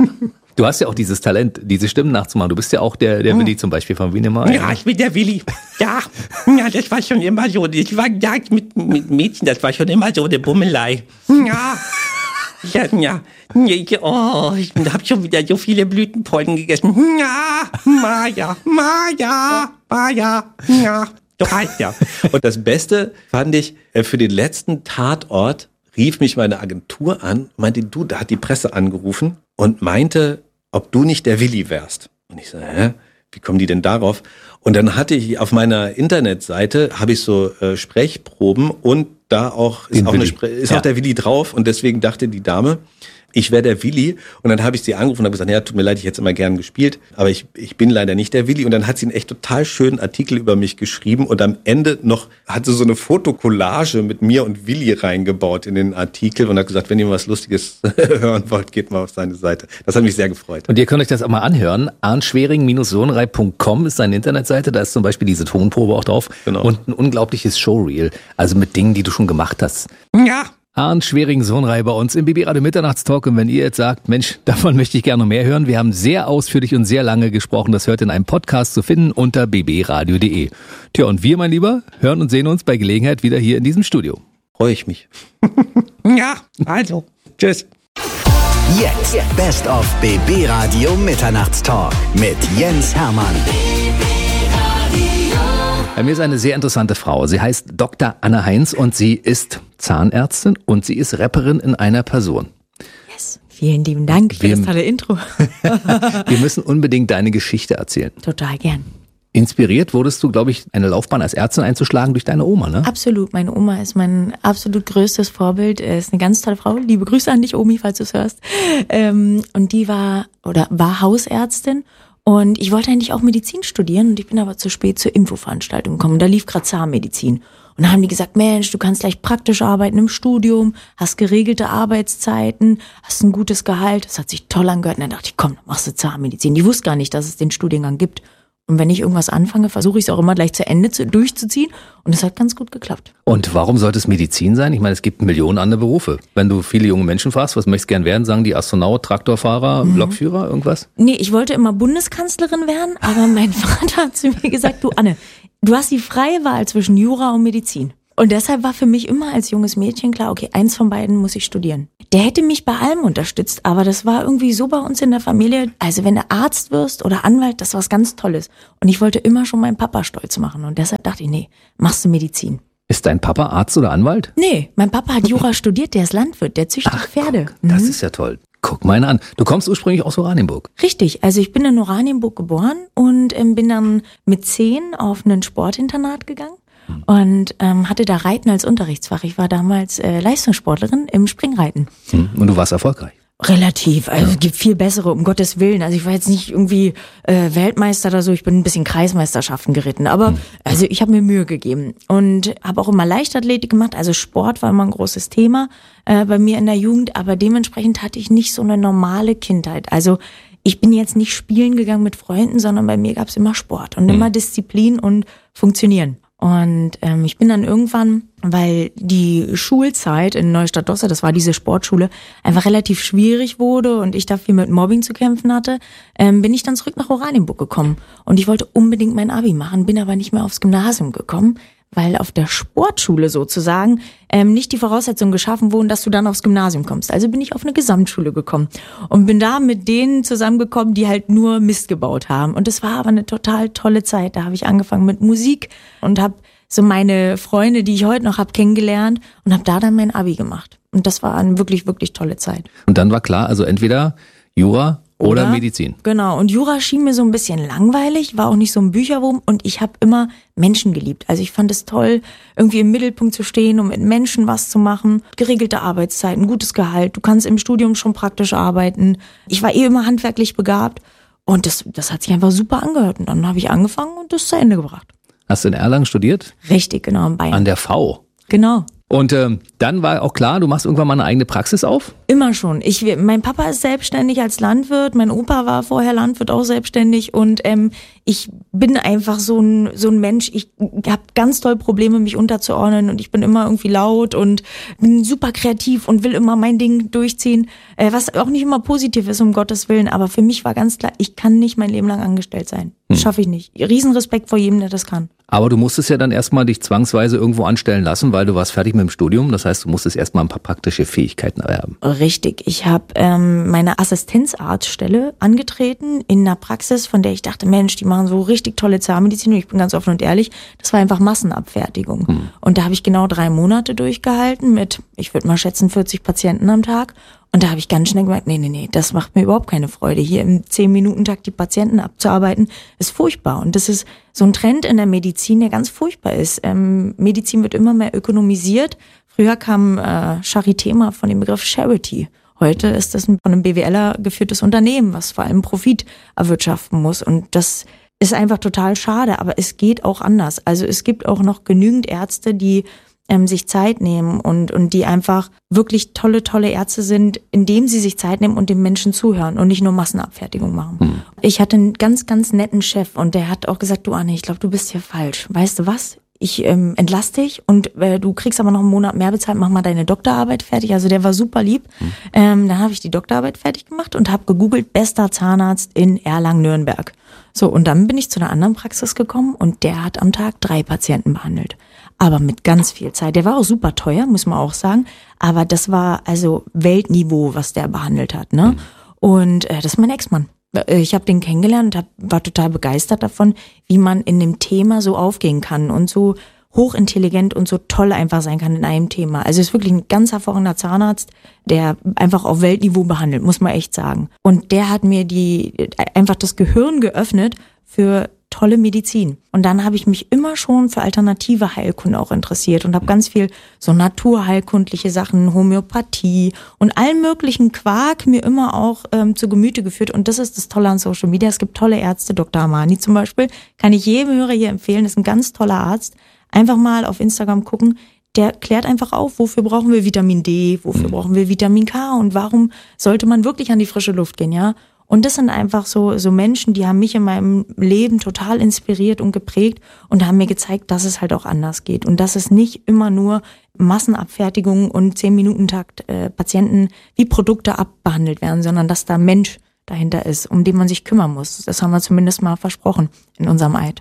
Du hast ja auch dieses Talent, diese Stimmen nachzumachen. Du bist ja auch der, der Willi zum Beispiel von Wiener Meier. Ja, ich bin der Willi. Ja, ja, das war schon immer so. Ich war ja mit, mit Mädchen, das war schon immer so eine Bummelei. Ja. Ja, ja, ja, oh, ich habe schon wieder so viele Blütenpollen gegessen. Ja, Maja, Maja, Maja, ja, doch heißt ja. Und das Beste fand ich, für den letzten Tatort rief mich meine Agentur an und meinte, du, da hat die Presse angerufen und meinte, ob du nicht der Willi wärst. Und ich so, hä? Wie kommen die denn darauf? Und dann hatte ich auf meiner Internetseite, habe ich so äh, Sprechproben und da auch ist, auch, eine Spre- ist ja. auch der Willi drauf und deswegen dachte die Dame, ich wäre der Willi. Und dann habe ich sie angerufen und habe gesagt, ja, tut mir leid, ich hätte es immer gern gespielt, aber ich, ich bin leider nicht der Willi. Und dann hat sie einen echt total schönen Artikel über mich geschrieben und am Ende noch hat sie so eine Fotokollage mit mir und Willi reingebaut in den Artikel und hat gesagt, wenn ihr was Lustiges hören wollt, geht mal auf seine Seite. Das hat mich sehr gefreut. Und ihr könnt euch das auch mal anhören. arnschwering Sohnrei Punkt com ist seine Internetseite, da ist zum Beispiel diese Tonprobe auch drauf. Genau. Und ein unglaubliches Showreel, also mit Dingen, die du schon gemacht hast. Ja. Arndt Schwering-Sohnrei bei uns im B B Radio Mitternachtstalk. Und wenn ihr jetzt sagt, Mensch, davon möchte ich gerne noch mehr hören, wir haben sehr ausführlich und sehr lange gesprochen. Das hört in einem Podcast zu finden unter b b radio punkt d e. Tja, und wir, mein Lieber, hören und sehen uns bei Gelegenheit wieder hier in diesem Studio. Freue ich mich. Ja, also, tschüss. Jetzt Best of B B Radio Mitternachtstalk mit Jens Hermann. Bei mir ist eine sehr interessante Frau. Sie heißt Doktor Anne Heinz und sie ist Zahnärztin und sie ist Rapperin in einer Person. Yes, vielen lieben Dank für Wir- das tolle Intro. Wir müssen unbedingt deine Geschichte erzählen. Total gern. Inspiriert wurdest du, glaube ich, eine Laufbahn als Ärztin einzuschlagen durch deine Oma, ne? Absolut, meine Oma ist mein absolut größtes Vorbild. Er ist eine ganz tolle Frau. Liebe Grüße an dich, Omi, falls du es hörst. Ähm, und die war oder war Hausärztin. Und ich wollte eigentlich auch Medizin studieren und ich bin aber zu spät zur Infoveranstaltung gekommen. Da lief gerade Zahnmedizin. Und da haben die gesagt, Mensch, du kannst gleich praktisch arbeiten im Studium, hast geregelte Arbeitszeiten, hast ein gutes Gehalt. Das hat sich toll angehört. Und dann dachte ich, komm, dann machst du Zahnmedizin. Die wusste gar nicht, dass es den Studiengang gibt. Und wenn ich irgendwas anfange, versuche ich es auch immer gleich zu Ende zu, durchzuziehen. Und es hat ganz gut geklappt. Und warum sollte es Medizin sein? Ich meine, es gibt Millionen andere Berufe. Wenn du viele junge Menschen fragst, was möchtest du gern werden, sagen die Astronaut, Traktorfahrer, mhm. Lokführer, irgendwas? Nee, ich wollte immer Bundeskanzlerin werden, aber mein Vater hat zu mir gesagt, du Anne, du hast die freie Wahl zwischen Jura und Medizin. Und deshalb war für mich immer als junges Mädchen klar, okay, eins von beiden muss ich studieren. Der hätte mich bei allem unterstützt, aber das war irgendwie so bei uns in der Familie, also wenn du Arzt wirst oder Anwalt, das war was ganz Tolles. Und ich wollte immer schon meinen Papa stolz machen und deshalb dachte ich, nee, machst du Medizin. Ist dein Papa Arzt oder Anwalt? Nee, mein Papa hat Jura studiert, der ist Landwirt, der züchtet Ach, Pferde. Guck, das mhm. ist ja toll. Guck mal an. Du kommst ursprünglich aus Oranienburg. Richtig, also ich bin in Oranienburg geboren und ähm, bin dann mit zehn auf ein Sportinternat gegangen. Und ähm, hatte da Reiten als Unterrichtsfach. Ich war damals äh, Leistungssportlerin im Springreiten. Und du warst erfolgreich? Relativ, also es gibt viel bessere, um Gottes Willen. Also ich war jetzt nicht irgendwie äh, Weltmeister oder so, ich bin ein bisschen Kreismeisterschaften geritten. Aber hm. also ich habe mir Mühe gegeben und habe auch immer Leichtathletik gemacht. Also Sport war immer ein großes Thema äh, bei mir in der Jugend. Aber dementsprechend hatte ich nicht so eine normale Kindheit. Also ich bin jetzt nicht spielen gegangen mit Freunden, sondern bei mir gab es immer Sport und hm. immer Disziplin und Funktionieren. Und ähm, ich bin dann irgendwann, weil die Schulzeit in Neustadt-Dosse, das war diese Sportschule, einfach relativ schwierig wurde und ich da viel mit Mobbing zu kämpfen hatte, ähm, bin ich dann zurück nach Oranienburg gekommen. Und ich wollte unbedingt mein Abi machen, bin aber nicht mehr aufs Gymnasium gekommen, weil auf der Sportschule sozusagen ähm, nicht die Voraussetzungen geschaffen wurden, dass du dann aufs Gymnasium kommst. Also bin ich auf eine Gesamtschule gekommen und bin da mit denen zusammengekommen, die halt nur Mist gebaut haben. Und das war aber eine total tolle Zeit. Da habe ich angefangen mit Musik und habe so meine Freunde, die ich heute noch habe, kennengelernt und habe da dann mein Abi gemacht. Und das war eine wirklich, wirklich tolle Zeit. Und dann war klar, also entweder Jura oder, oder Medizin. Genau. Und Jura schien mir so ein bisschen langweilig, war auch nicht so ein Bücherwurm und ich habe immer Menschen geliebt. Also ich fand es toll, irgendwie im Mittelpunkt zu stehen und mit Menschen was zu machen. Geregelte Arbeitszeiten, gutes Gehalt. Du kannst im Studium schon praktisch arbeiten. Ich war eh immer handwerklich begabt und das, das hat sich einfach super angehört. Und dann habe ich angefangen und das zu Ende gebracht. Hast du in Erlangen studiert? Richtig, genau, in Bayern. An der V. Genau. Und ähm, dann war auch klar, du machst irgendwann mal eine eigene Praxis auf? Immer schon. Ich, mein Papa ist selbstständig als Landwirt, mein Opa war vorher Landwirt, auch selbstständig und ähm, ich bin einfach so ein so ein Mensch, ich habe ganz doll Probleme, mich unterzuordnen und ich bin immer irgendwie laut und bin super kreativ und will immer mein Ding durchziehen, äh, was auch nicht immer positiv ist, um Gottes Willen, aber für mich war ganz klar, ich kann nicht mein Leben lang angestellt sein. Das schaffe ich nicht. Riesenrespekt vor jedem, der das kann. Aber du musstest ja dann erstmal dich zwangsweise irgendwo anstellen lassen, weil du warst fertig mit dem Studium. Das heißt, du musstest erstmal ein paar praktische Fähigkeiten erwerben. Richtig. Ich habe ähm, meine Assistenzarztstelle angetreten in einer Praxis, von der ich dachte, Mensch, die machen so richtig tolle Zahnmedizin. Und ich bin ganz offen und ehrlich, das war einfach Massenabfertigung. Hm. Und da habe ich genau drei Monate durchgehalten mit, ich würde mal schätzen, vierzig Patienten am Tag. Und da habe ich ganz schnell gemerkt, nee, nee, nee, das macht mir überhaupt keine Freude. Hier im zehn-Minuten-Takt die Patienten abzuarbeiten, ist furchtbar. Und das ist so ein Trend in der Medizin, der ganz furchtbar ist. Ähm, Medizin wird immer mehr ökonomisiert. Früher kam äh, Charité mal von dem Begriff Charity. Heute ist das von einem B W Ler geführtes Unternehmen, was vor allem Profit erwirtschaften muss. Und das ist einfach total schade, aber es geht auch anders. Also es gibt auch noch genügend Ärzte, die ähm, sich Zeit nehmen und und die einfach wirklich tolle, tolle Ärzte sind, indem sie sich Zeit nehmen und den Menschen zuhören und nicht nur Massenabfertigung machen. Hm. Ich hatte einen ganz, ganz netten Chef und der hat auch gesagt, du Anne, ich glaube, du bist hier falsch. Weißt du was? Ich ähm, entlass dich und äh, du kriegst aber noch einen Monat mehr bezahlt, mach mal deine Doktorarbeit fertig. Also der war super lieb. Hm. Ähm, dann habe ich die Doktorarbeit fertig gemacht und habe gegoogelt, bester Zahnarzt in Erlangen-Nürnberg. So, und dann bin ich zu einer anderen Praxis gekommen und der hat am Tag drei Patienten behandelt. Aber mit ganz viel Zeit. Der war auch super teuer, muss man auch sagen. Aber das war also Weltniveau, was der behandelt hat, ne? Mhm. Und äh, das ist mein Ex-Mann. Ich habe den kennengelernt und hab, war total begeistert davon, wie man in dem Thema so aufgehen kann und so hochintelligent und so toll einfach sein kann in einem Thema. Also ist wirklich ein ganz hervorragender Zahnarzt, der einfach auf Weltniveau behandelt, muss man echt sagen. Und der hat mir die einfach das Gehirn geöffnet für tolle Medizin. Und dann habe ich mich immer schon für alternative Heilkunde auch interessiert und habe ganz viel so naturheilkundliche Sachen, Homöopathie und allen möglichen Quark mir immer auch ähm, zu Gemüte geführt. Und das ist das Tolle an Social Media. Es gibt tolle Ärzte, Doktor Amani zum Beispiel, kann ich jedem Hörer hier empfehlen, ist ein ganz toller Arzt. Einfach mal auf Instagram gucken, der klärt einfach auf, wofür brauchen wir Vitamin D, wofür brauchen wir Vitamin K und warum sollte man wirklich an die frische Luft gehen, ja? Und das sind einfach so so Menschen, die haben mich in meinem Leben total inspiriert und geprägt und haben mir gezeigt, dass es halt auch anders geht und dass es nicht immer nur Massenabfertigung und zehn-Minuten-Takt äh, Patienten wie Produkte abbehandelt werden, sondern dass da Mensch dahinter ist, um den man sich kümmern muss. Das haben wir zumindest mal versprochen in unserem Eid.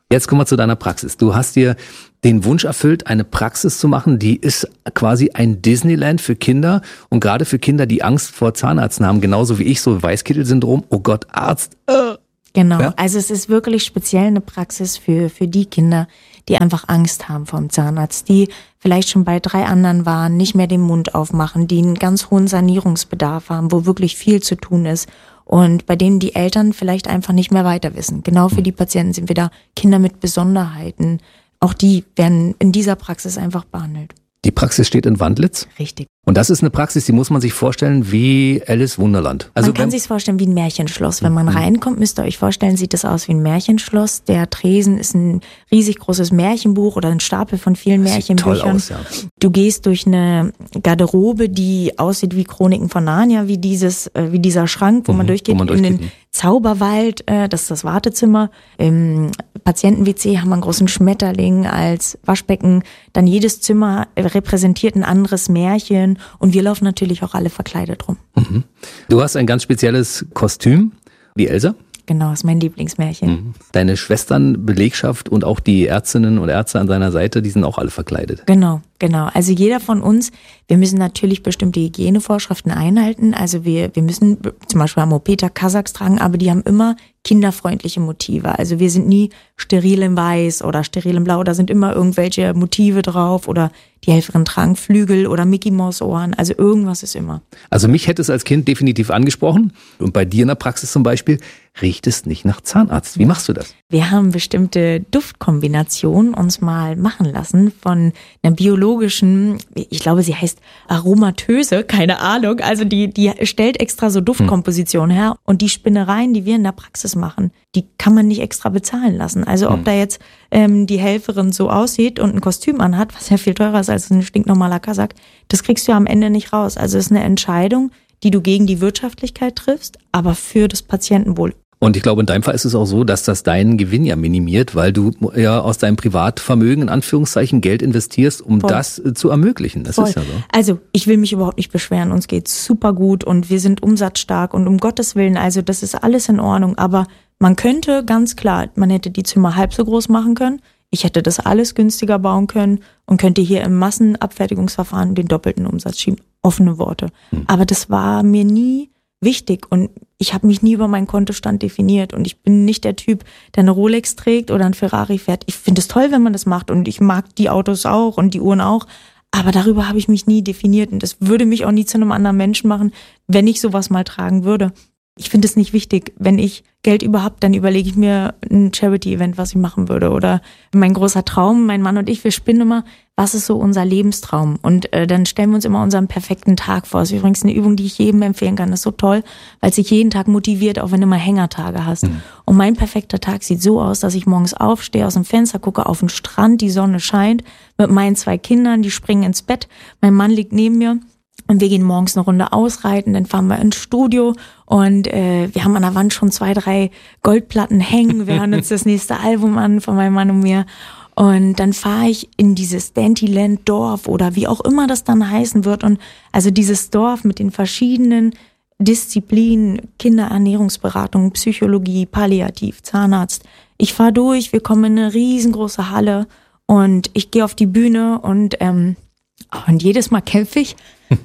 Jetzt kommen wir zu deiner Praxis. Du hast dir den Wunsch erfüllt, eine Praxis zu machen, die ist quasi ein Disneyland für Kinder und gerade für Kinder, die Angst vor Zahnärzten haben, genauso wie ich, so Weißkittel-Syndrom. Oh Gott, Arzt. Äh. Genau, Ja? also es ist wirklich speziell eine Praxis für, für die Kinder, die einfach Angst haben vom Zahnarzt, die vielleicht schon bei drei anderen waren, nicht mehr den Mund aufmachen, die einen ganz hohen Sanierungsbedarf haben, wo wirklich viel zu tun ist und bei denen die Eltern vielleicht einfach nicht mehr weiter wissen. Genau für die Patienten sind wir da, Kinder mit Besonderheiten. Auch die werden in dieser Praxis einfach behandelt. Die Praxis steht in Wandlitz. Richtig. Und das ist eine Praxis, die muss man sich vorstellen wie Alice Wunderland. Also man kann wenn- sich's vorstellen wie ein Märchenschloss. Wenn man reinkommt, müsst ihr euch vorstellen, sieht das aus wie ein Märchenschloss. Der Tresen ist ein riesig großes Märchenbuch oder ein Stapel von vielen Das sieht toll Märchenbüchern. aus, ja. Du gehst durch eine Garderobe, die aussieht wie Chroniken von Narnia, wie dieses, äh, wie dieser Schrank, wo man Mhm, durchgeht, wo man in den durchgeht. Zauberwald, äh, das ist das Wartezimmer. Im Patienten-W C haben wir einen großen Schmetterling als Waschbecken. Dann jedes Zimmer repräsentiert ein anderes Märchen und wir laufen natürlich auch alle verkleidet rum. Du hast ein ganz spezielles Kostüm, die Elsa. Genau, ist mein Lieblingsmärchen. Deine Schwestern, Belegschaft und auch die Ärztinnen und Ärzte an seiner Seite, die sind auch alle verkleidet. Genau, genau. Also jeder von uns, wir müssen natürlich bestimmte Hygienevorschriften einhalten. Also wir, wir müssen zum Beispiel Amopeter Kasachs tragen, aber die haben immer kinderfreundliche Motive. Also wir sind nie steril in Weiß oder steril in Blau. Da sind immer irgendwelche Motive drauf oder die Helferin tragen Flügel oder Mickey Maus Ohren. Also irgendwas ist immer. Also mich hätte es als Kind definitiv angesprochen. Und bei dir in der Praxis zum Beispiel riecht es nicht nach Zahnarzt. Wie machst du das? Wir haben bestimmte Duftkombinationen uns mal machen lassen von einer biologischen, ich glaube, sie heißt Aromatöse, keine Ahnung. Also die, die stellt extra so Duftkompositionen her und die Spinnereien, die wir in der Praxis machen, die kann man nicht extra bezahlen lassen. Also ob da jetzt ähm, die Helferin so aussieht und ein Kostüm anhat, was ja viel teurer ist als ein stinknormaler Kasach, das kriegst du am Ende nicht raus. Also es ist eine Entscheidung, die du gegen die Wirtschaftlichkeit triffst, aber für das Patientenwohl. Und ich glaube, in deinem Fall ist es auch so, dass das deinen Gewinn ja minimiert, weil du ja aus deinem Privatvermögen in Anführungszeichen Geld investierst, um Voll. das äh, zu ermöglichen. Das Voll. ist ja so. Also ich will mich überhaupt nicht beschweren, uns geht's super gut und wir sind umsatzstark und um Gottes Willen, also das ist alles in Ordnung, aber man könnte ganz klar, man hätte die Zimmer halb so groß machen können, ich hätte das alles günstiger bauen können und könnte hier im Massenabfertigungsverfahren den doppelten Umsatz schieben. Offene Worte. Hm. Aber das war mir nie wichtig und ich habe mich nie über meinen Kontostand definiert und ich bin nicht der Typ, der eine Rolex trägt oder ein Ferrari fährt. Ich finde es toll, wenn man das macht und ich mag die Autos auch und die Uhren auch, aber darüber habe ich mich nie definiert und das würde mich auch nie zu einem anderen Menschen machen, wenn ich sowas mal tragen würde. Ich finde es nicht wichtig. Wenn ich Geld überhaupt, dann überlege ich mir ein Charity-Event, was ich machen würde. Oder mein großer Traum, mein Mann und ich, wir spinnen immer, was ist so unser Lebenstraum? Und äh, dann stellen wir uns immer unseren perfekten Tag vor. Das ist übrigens eine Übung, die ich jedem empfehlen kann. Das ist so toll, weil es sich jeden Tag motiviert, auch wenn du mal Hängertage hast. Mhm. Und mein perfekter Tag sieht so aus, dass ich morgens aufstehe, aus dem Fenster gucke auf den Strand, die Sonne scheint, mit meinen zwei Kindern, die springen ins Bett. Mein Mann liegt neben mir. Und wir gehen morgens eine Runde ausreiten, dann fahren wir ins Studio und äh, wir haben an der Wand schon zwei, drei Goldplatten hängen. Wir hören uns das nächste Album an von meinem Mann und mir. Und dann fahre ich in dieses Dandyland Dorf oder wie auch immer das dann heißen wird. Und also dieses Dorf mit den verschiedenen Disziplinen, Kinderernährungsberatung, Psychologie, Palliativ, Zahnarzt. Ich fahre durch, wir kommen in eine riesengroße Halle und ich gehe auf die Bühne und ähm, Und jedes Mal kämpfe ich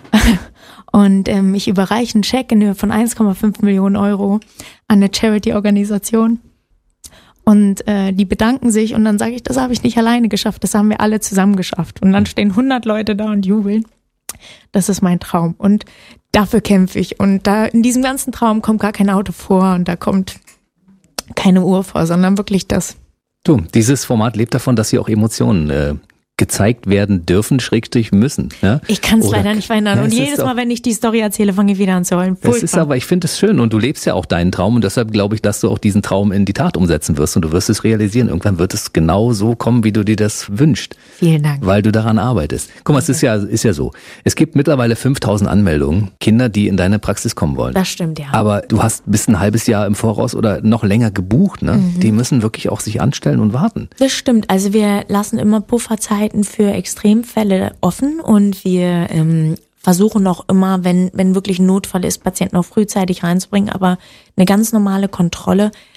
und ähm, ich überreiche einen Scheck in Höhe von eins Komma fünf Millionen Euro an eine Charity-Organisation und äh, die bedanken sich und dann sage ich, das habe ich nicht alleine geschafft, das haben wir alle zusammen geschafft. Und dann stehen hundert Leute da und jubeln. Das ist mein Traum und dafür kämpfe ich. Und da in diesem ganzen Traum kommt gar kein Auto vor und da kommt keine Uhr vor, sondern wirklich das. Du, dieses Format lebt davon, dass hier auch Emotionen äh, gezeigt werden dürfen, schrägstrich müssen. Ja? Ich kann es Oder- leider nicht verhindern. Ja, Und es jedes ist auch- Mal, wenn ich die Story erzähle, fange ich wieder an zu heulen. Das Furchtbar. ist aber, ich finde es schön und du lebst ja auch deinen Traum und deshalb glaube ich, dass du auch diesen Traum in die Tat umsetzen wirst und du wirst es realisieren. Irgendwann wird es genau so kommen, wie du dir das wünschst, Vielen Dank. weil du daran arbeitest. Guck mal, es ist ja, ist ja so. Es gibt mittlerweile fünftausend Anmeldungen, Kinder, die in deine Praxis kommen wollen. Das stimmt, ja. Aber du hast bis ein halbes Jahr im Voraus oder noch länger gebucht, ne? Mhm. Die müssen wirklich auch sich anstellen und warten. Das stimmt. Also wir lassen immer Pufferzeiten für Extremfälle offen und wir ähm, versuchen auch immer, wenn wenn wirklich ein Notfall ist, Patienten auch frühzeitig reinzubringen. Aber eine ganz normale Kontrolle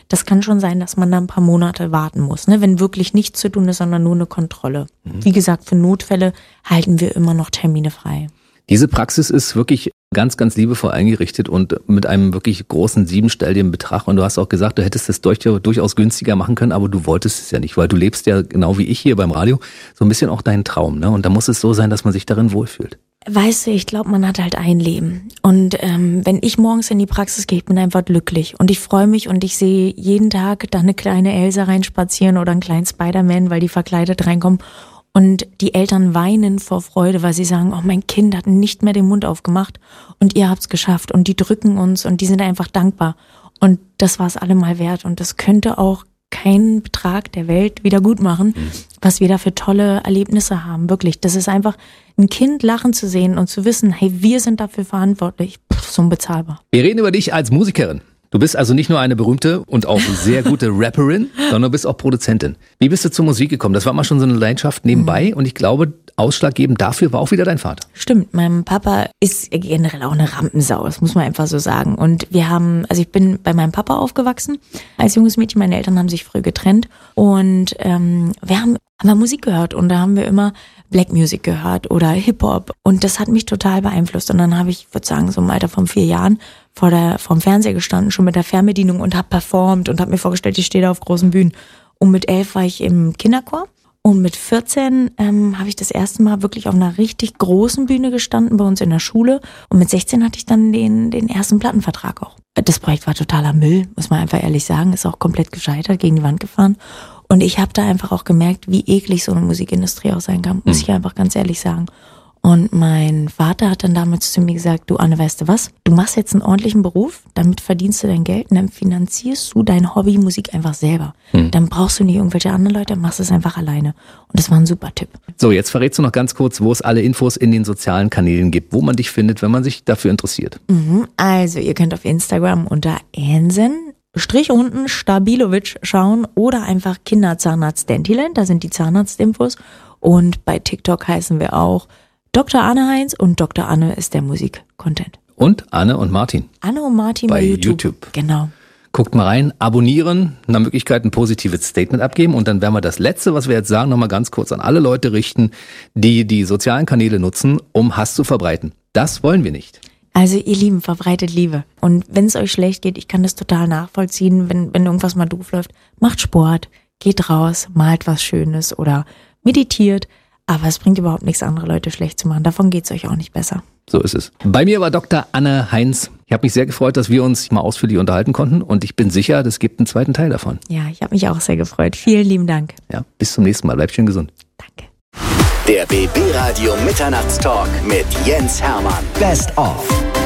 das kann schon sein, dass man da ein paar Monate warten muss, ne? Wenn wirklich nichts zu tun ist, sondern nur eine Kontrolle. Mhm. Wie gesagt, für Notfälle halten wir immer noch Termine frei. Diese Praxis ist wirklich ganz, ganz liebevoll eingerichtet und mit einem wirklich großen siebenstelligen Betrag. Und du hast auch gesagt, du hättest es durchaus günstiger machen können, aber du wolltest es ja nicht, weil du lebst ja genau wie ich hier beim Radio so ein bisschen auch deinen Traum, ne? Und da muss es so sein, dass man sich darin wohlfühlt. Weißt du, ich glaube, man hat halt ein Leben. Und ähm, wenn ich morgens in die Praxis gehe, ich bin einfach glücklich. Und ich freue mich und ich sehe jeden Tag da eine kleine Elsa reinspazieren oder einen kleinen Spider-Man, weil die verkleidet reinkommen. Und die Eltern weinen vor Freude, weil sie sagen, oh, mein Kind hat nicht mehr den Mund aufgemacht und ihr habt's geschafft. Und die drücken uns und die sind einfach dankbar. Und das war es allemal wert. Und das könnte auch keinen Betrag der Welt wieder gut machen, was wir da für tolle Erlebnisse haben. Wirklich, das ist einfach, ein Kind lachen zu sehen und zu wissen, hey, wir sind dafür verantwortlich. Pff, so unbezahlbar. Wir reden über dich als Musikerin. Du bist also nicht nur eine berühmte und auch sehr gute Rapperin, sondern du bist auch Produzentin. Wie bist du zur Musik gekommen? Das war mal schon so eine Leidenschaft nebenbei und ich glaube, ausschlaggebend dafür war auch wieder dein Vater. Stimmt, mein Papa ist generell auch eine Rampensau, das muss man einfach so sagen. Und wir haben, also ich bin bei meinem Papa aufgewachsen als junges Mädchen. Meine Eltern haben sich früh getrennt und ähm, wir haben, haben wir Musik gehört und da haben wir immer Black Music gehört oder Hip-Hop und das hat mich total beeinflusst. Und dann habe ich, würde sagen, so im Alter von vier Jahren vor der vorm Fernseher gestanden, schon mit der Fernbedienung und habe performt und habe mir vorgestellt, ich stehe da auf großen Bühnen. Und mit elf war ich im Kinderchor und mit vierzehn ähm, habe ich das erste Mal wirklich auf einer richtig großen Bühne gestanden bei uns in der Schule und mit sechzehn hatte ich dann den den ersten Plattenvertrag auch. Das Projekt war totaler Müll, muss man einfach ehrlich sagen, ist auch komplett gescheitert, gegen die Wand gefahren. Und ich habe da einfach auch gemerkt, wie eklig so eine Musikindustrie auch sein kann, muss ich einfach ganz ehrlich sagen. Und mein Vater hat dann damals zu mir gesagt, du Anne, weißt du was, du machst jetzt einen ordentlichen Beruf, damit verdienst du dein Geld und dann finanzierst du dein Hobby Musik einfach selber. Hm. Dann brauchst du nicht irgendwelche anderen Leute, machst es einfach alleine. Und das war ein super Tipp. So, jetzt verrätst du noch ganz kurz, wo es alle Infos in den sozialen Kanälen gibt, wo man dich findet, wenn man sich dafür interessiert. Mhm, also, ihr könnt auf Instagram unter Ansen Strich unten Stabilovic schauen oder einfach Kinderzahnarzt Dentiland, da sind die Zahnarztinfos. Und bei TikTok heißen wir auch Doktor Anne Heinz und Doktor Anne ist der Musik-Content. Und Anne und Martin. Anne und Martin bei, bei YouTube. YouTube. Genau. Guckt mal rein, abonnieren, nach Möglichkeit ein positives Statement abgeben und dann werden wir das Letzte, was wir jetzt sagen, nochmal ganz kurz an alle Leute richten, die die sozialen Kanäle nutzen, um Hass zu verbreiten. Das wollen wir nicht. Also ihr Lieben, verbreitet Liebe. Und wenn es euch schlecht geht, ich kann das total nachvollziehen, wenn, wenn irgendwas mal doof läuft, macht Sport, geht raus, malt was Schönes oder meditiert. Aber es bringt überhaupt nichts, andere Leute schlecht zu machen. Davon geht's euch auch nicht besser. So ist es. Bei mir war Doktor Anne Heinz. Ich habe mich sehr gefreut, dass wir uns mal ausführlich unterhalten konnten. Und ich bin sicher, es gibt einen zweiten Teil davon. Ja, ich habe mich auch sehr gefreut. Vielen lieben Dank. Ja, bis zum nächsten Mal. Bleib schön gesund. Danke. Der B B Radio Mitternachtstalk mit Jens Hermann. Best of.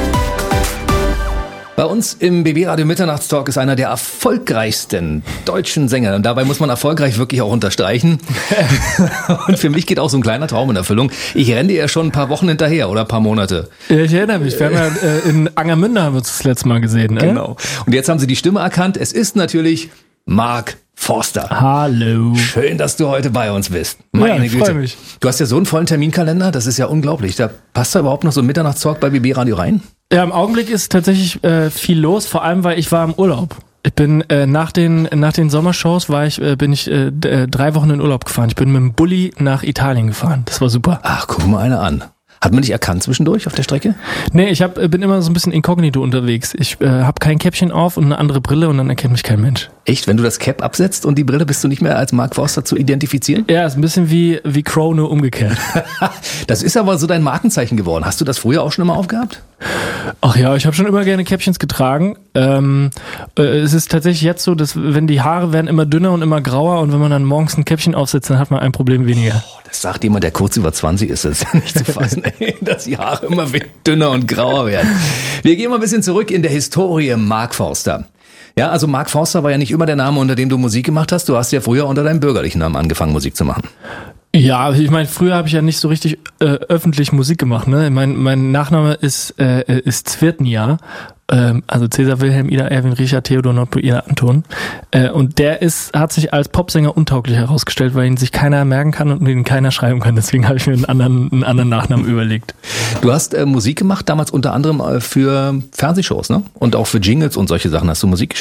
Bei uns im B B Radio Mitternachtstalk ist einer der erfolgreichsten deutschen Sänger. Und dabei muss man erfolgreich wirklich auch unterstreichen. Und für mich geht auch so ein kleiner Traum in Erfüllung. Ich renne dir ja schon ein paar Wochen hinterher oder ein paar Monate. Ich erinnere mich, wir haben ja äh, in Angermünde haben wir uns das letzte Mal gesehen. Ne? Genau. Und jetzt haben sie die Stimme erkannt. Es ist natürlich Mark Forster. Hallo. Schön, dass du heute bei uns bist. Meine ja, ich Güte. freue mich. Du hast ja so einen vollen Terminkalender, das ist ja unglaublich. Da passt da überhaupt noch so ein Mitternachtstalk bei B B Radio rein? Ja, im Augenblick ist tatsächlich äh, viel los, vor allem, weil ich war im Urlaub. Ich bin äh, nach den nach den Sommershows war ich äh, bin ich äh, d- drei Wochen in Urlaub gefahren. Ich bin mit dem Bulli nach Italien gefahren. Das war super. Ach, guck mal einer an. Hat man dich erkannt zwischendurch auf der Strecke? Nee, ich hab, bin immer so ein bisschen inkognito unterwegs. Ich äh, habe kein Käppchen auf und eine andere Brille und dann erkennt mich kein Mensch. Echt? Wenn du das Cap absetzt und die Brille, bist du nicht mehr als Mark Forster zu identifizieren? Ja, ist ein bisschen wie wie Crow, nur umgekehrt. Das ist aber so dein Markenzeichen geworden. Hast du das früher auch schon immer aufgehabt? Ach ja, ich habe schon immer gerne Käppchens getragen. Ähm, äh, es ist tatsächlich jetzt so, dass wenn die Haare werden immer dünner und immer grauer und wenn man dann morgens ein Käppchen aufsetzt, dann hat man ein Problem weniger. Oh, das sagt jemand, der kurz über zwanzig ist. Das ist ja nicht zu fassen, dass die Haare immer dünner und grauer werden. Wir gehen mal ein bisschen zurück in der Historie Mark Forster. Ja, also Mark Forster war ja nicht immer der Name, unter dem du Musik gemacht hast. Du hast ja früher unter deinem bürgerlichen Namen angefangen, Musik zu machen. Ja, ich meine, früher habe ich ja nicht so richtig äh, öffentlich Musik gemacht. Ne, mein mein Nachname ist äh, ist Zvirtnia, ähm, also Cäsar Wilhelm Ida Erwin Richard Theodor Nordpol Ida Anton. Äh, und der ist hat sich als Popsänger untauglich herausgestellt, weil ihn sich keiner merken kann und ihn keiner schreiben kann. Deswegen habe ich mir einen anderen einen anderen Nachnamen überlegt. Du hast äh, Musik gemacht, damals unter anderem äh, für Fernsehshows, ne? Und auch für Jingles und solche Sachen hast du Musik geschrieben.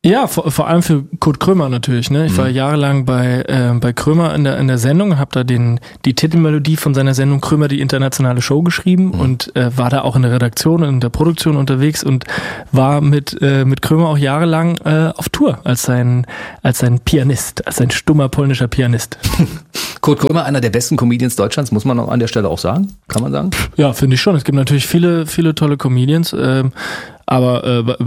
Ja, vor, vor allem für Kurt Krömer natürlich. Ne? Ich war jahrelang bei äh, bei Krömer in der in der Sendung und habe da den die Titelmelodie von seiner Sendung Krömer die internationale Show geschrieben mhm. und äh, war da auch in der Redaktion und in der Produktion unterwegs und war mit äh, mit Krömer auch jahrelang äh, auf Tour als sein als sein Pianist, als ein stummer polnischer Pianist. Kurt Krömer, einer der besten Comedians Deutschlands, muss man an der Stelle auch sagen? Kann man sagen? Ja, finde ich schon. Es gibt natürlich viele viele tolle Comedians. Ähm, Aber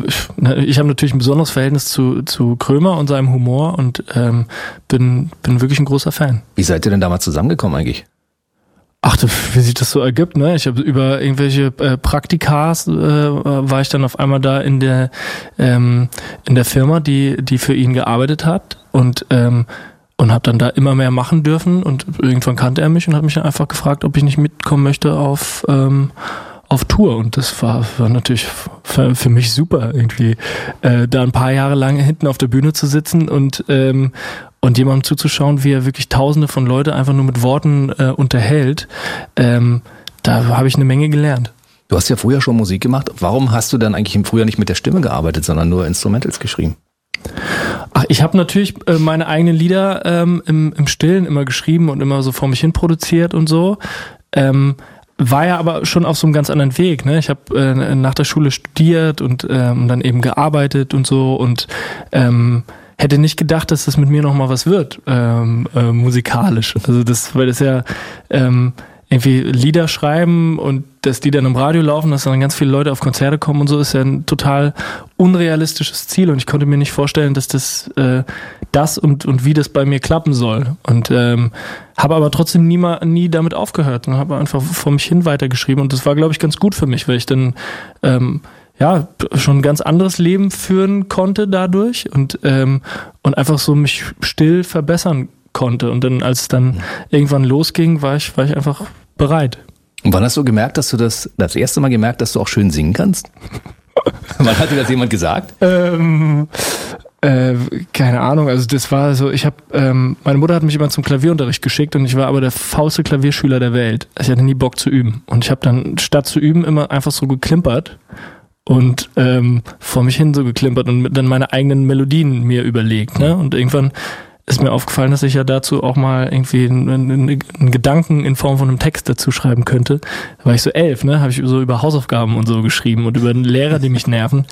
äh, ich habe natürlich ein besonderes Verhältnis zu, zu Krömer und seinem Humor und ähm, bin, bin wirklich ein großer Fan. Wie seid ihr denn damals zusammengekommen eigentlich? Ach, wie sich das so ergibt, ne? Ich habe über irgendwelche äh, Praktikas äh, war ich dann auf einmal da in der ähm, in der Firma, die die für ihn gearbeitet hat und ähm, und habe dann da immer mehr machen dürfen und irgendwann kannte er mich und hat mich dann einfach gefragt, ob ich nicht mitkommen möchte auf ähm, auf Tour und das war, war natürlich für, für mich super irgendwie, äh, da ein paar Jahre lang hinten auf der Bühne zu sitzen und ähm, und jemandem zuzuschauen, wie er wirklich Tausende von Leute einfach nur mit Worten äh, unterhält. Ähm, da habe ich eine Menge gelernt. Du hast ja früher schon Musik gemacht. Warum hast du dann eigentlich im Frühjahr nicht mit der Stimme gearbeitet, sondern nur Instrumentals geschrieben? Ach, ich habe natürlich äh, meine eigenen Lieder ähm, im, im Stillen immer geschrieben und immer so vor mich hin produziert und so. Ähm, War ja aber schon auf so einem ganz anderen Weg. Ne? Ich habe äh, nach der Schule studiert und ähm, dann eben gearbeitet und so und ähm, hätte nicht gedacht, dass das mit mir noch mal was wird, ähm, äh, musikalisch. Also das, weil das ja ähm, irgendwie Lieder schreiben und dass die dann im Radio laufen, dass dann ganz viele Leute auf Konzerte kommen und so, ist ja ein total unrealistisches Ziel und ich konnte mir nicht vorstellen, dass das äh, das und und wie das bei mir klappen soll und ähm, habe aber trotzdem nie mal, nie damit aufgehört und habe einfach vor mich hin weitergeschrieben und das war, glaube ich, ganz gut für mich, weil ich dann ähm, ja schon ein ganz anderes Leben führen konnte dadurch und ähm, und einfach so mich still verbessern konnte und dann als es dann irgendwann losging, war ich war ich einfach bereit. Und wann hast du gemerkt, dass du das das erste Mal gemerkt, dass du auch schön singen kannst? Wann hat dir das jemand gesagt? Ähm, äh, keine Ahnung, also das war so, ich habe, ähm, meine Mutter hat mich immer zum Klavierunterricht geschickt und ich war aber der faulste Klavierschüler der Welt. Ich hatte nie Bock zu üben und ich habe dann statt zu üben immer einfach so geklimpert und ähm, vor mich hin so geklimpert und dann meine eigenen Melodien mir überlegt, ne? Und irgendwann ist mir aufgefallen, dass ich ja dazu auch mal irgendwie einen, einen, einen Gedanken in Form von einem Text dazu schreiben könnte. Da war ich so elf, ne, habe ich so über Hausaufgaben und so geschrieben und über Lehrer, die mich nerven.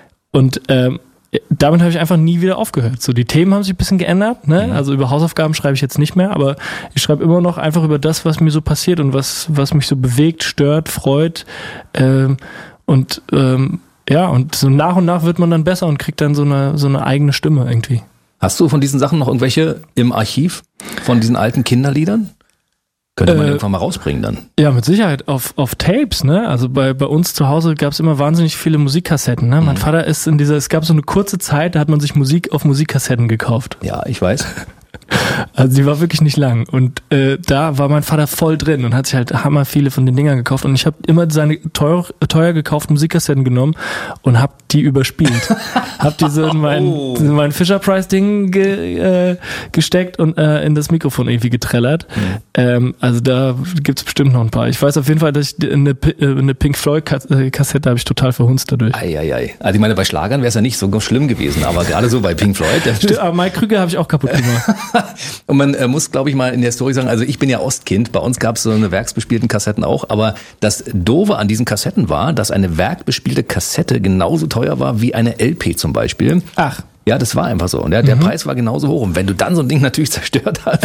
Und ähm, damit habe ich einfach nie wieder aufgehört. So, die Themen haben sich ein bisschen geändert, ne? Also über Hausaufgaben schreibe ich jetzt nicht mehr, aber ich schreibe immer noch einfach über das, was mir so passiert und was was mich so bewegt, stört, freut. Ähm, und ähm, ja, und so nach und nach wird man dann besser und kriegt dann so eine so eine eigene Stimme irgendwie. Hast du von diesen Sachen noch irgendwelche im Archiv? Von diesen alten Kinderliedern? Könnte man äh, irgendwann mal rausbringen dann. Ja, mit Sicherheit. Auf, auf Tapes, ne? Also bei, bei uns zu Hause gab es immer wahnsinnig viele Musikkassetten, ne? Mhm. Mein Vater ist in dieser, es gab so eine kurze Zeit, da hat man sich Musik auf Musikkassetten gekauft. Ja, ich weiß. Also die war wirklich nicht lang und äh, da war mein Vater voll drin und hat sich halt hammer viele von den Dingern gekauft und ich habe immer seine teuer, teuer gekauften Musikkassetten genommen und habe die überspielt. Hab die so in mein, oh. in mein Fisher-Price-Ding ge, äh, gesteckt und äh, in das Mikrofon irgendwie getrellert. Mhm. Ähm, also da gibt's bestimmt noch ein paar. Ich weiß auf jeden Fall, dass ich eine, eine Pink Floyd-Kassette habe ich total verhunzt dadurch. Eieiei. Also ich meine, bei Schlagern wäre es ja nicht so schlimm gewesen, aber gerade so bei Pink Floyd. Stimmt, aber Mike Krüger habe ich auch kaputt gemacht. Und man äh, muss, glaube ich, mal in der Story sagen, also ich bin ja Ostkind, bei uns gab es so eine werksbespielten Kassetten auch, aber das Doofe an diesen Kassetten war, dass eine werkbespielte Kassette genauso teuer war wie eine L P zum Beispiel. Ach. Ja, das war einfach so. Und der, der mhm. Preis war genauso hoch. Und wenn du dann so ein Ding natürlich zerstört hast.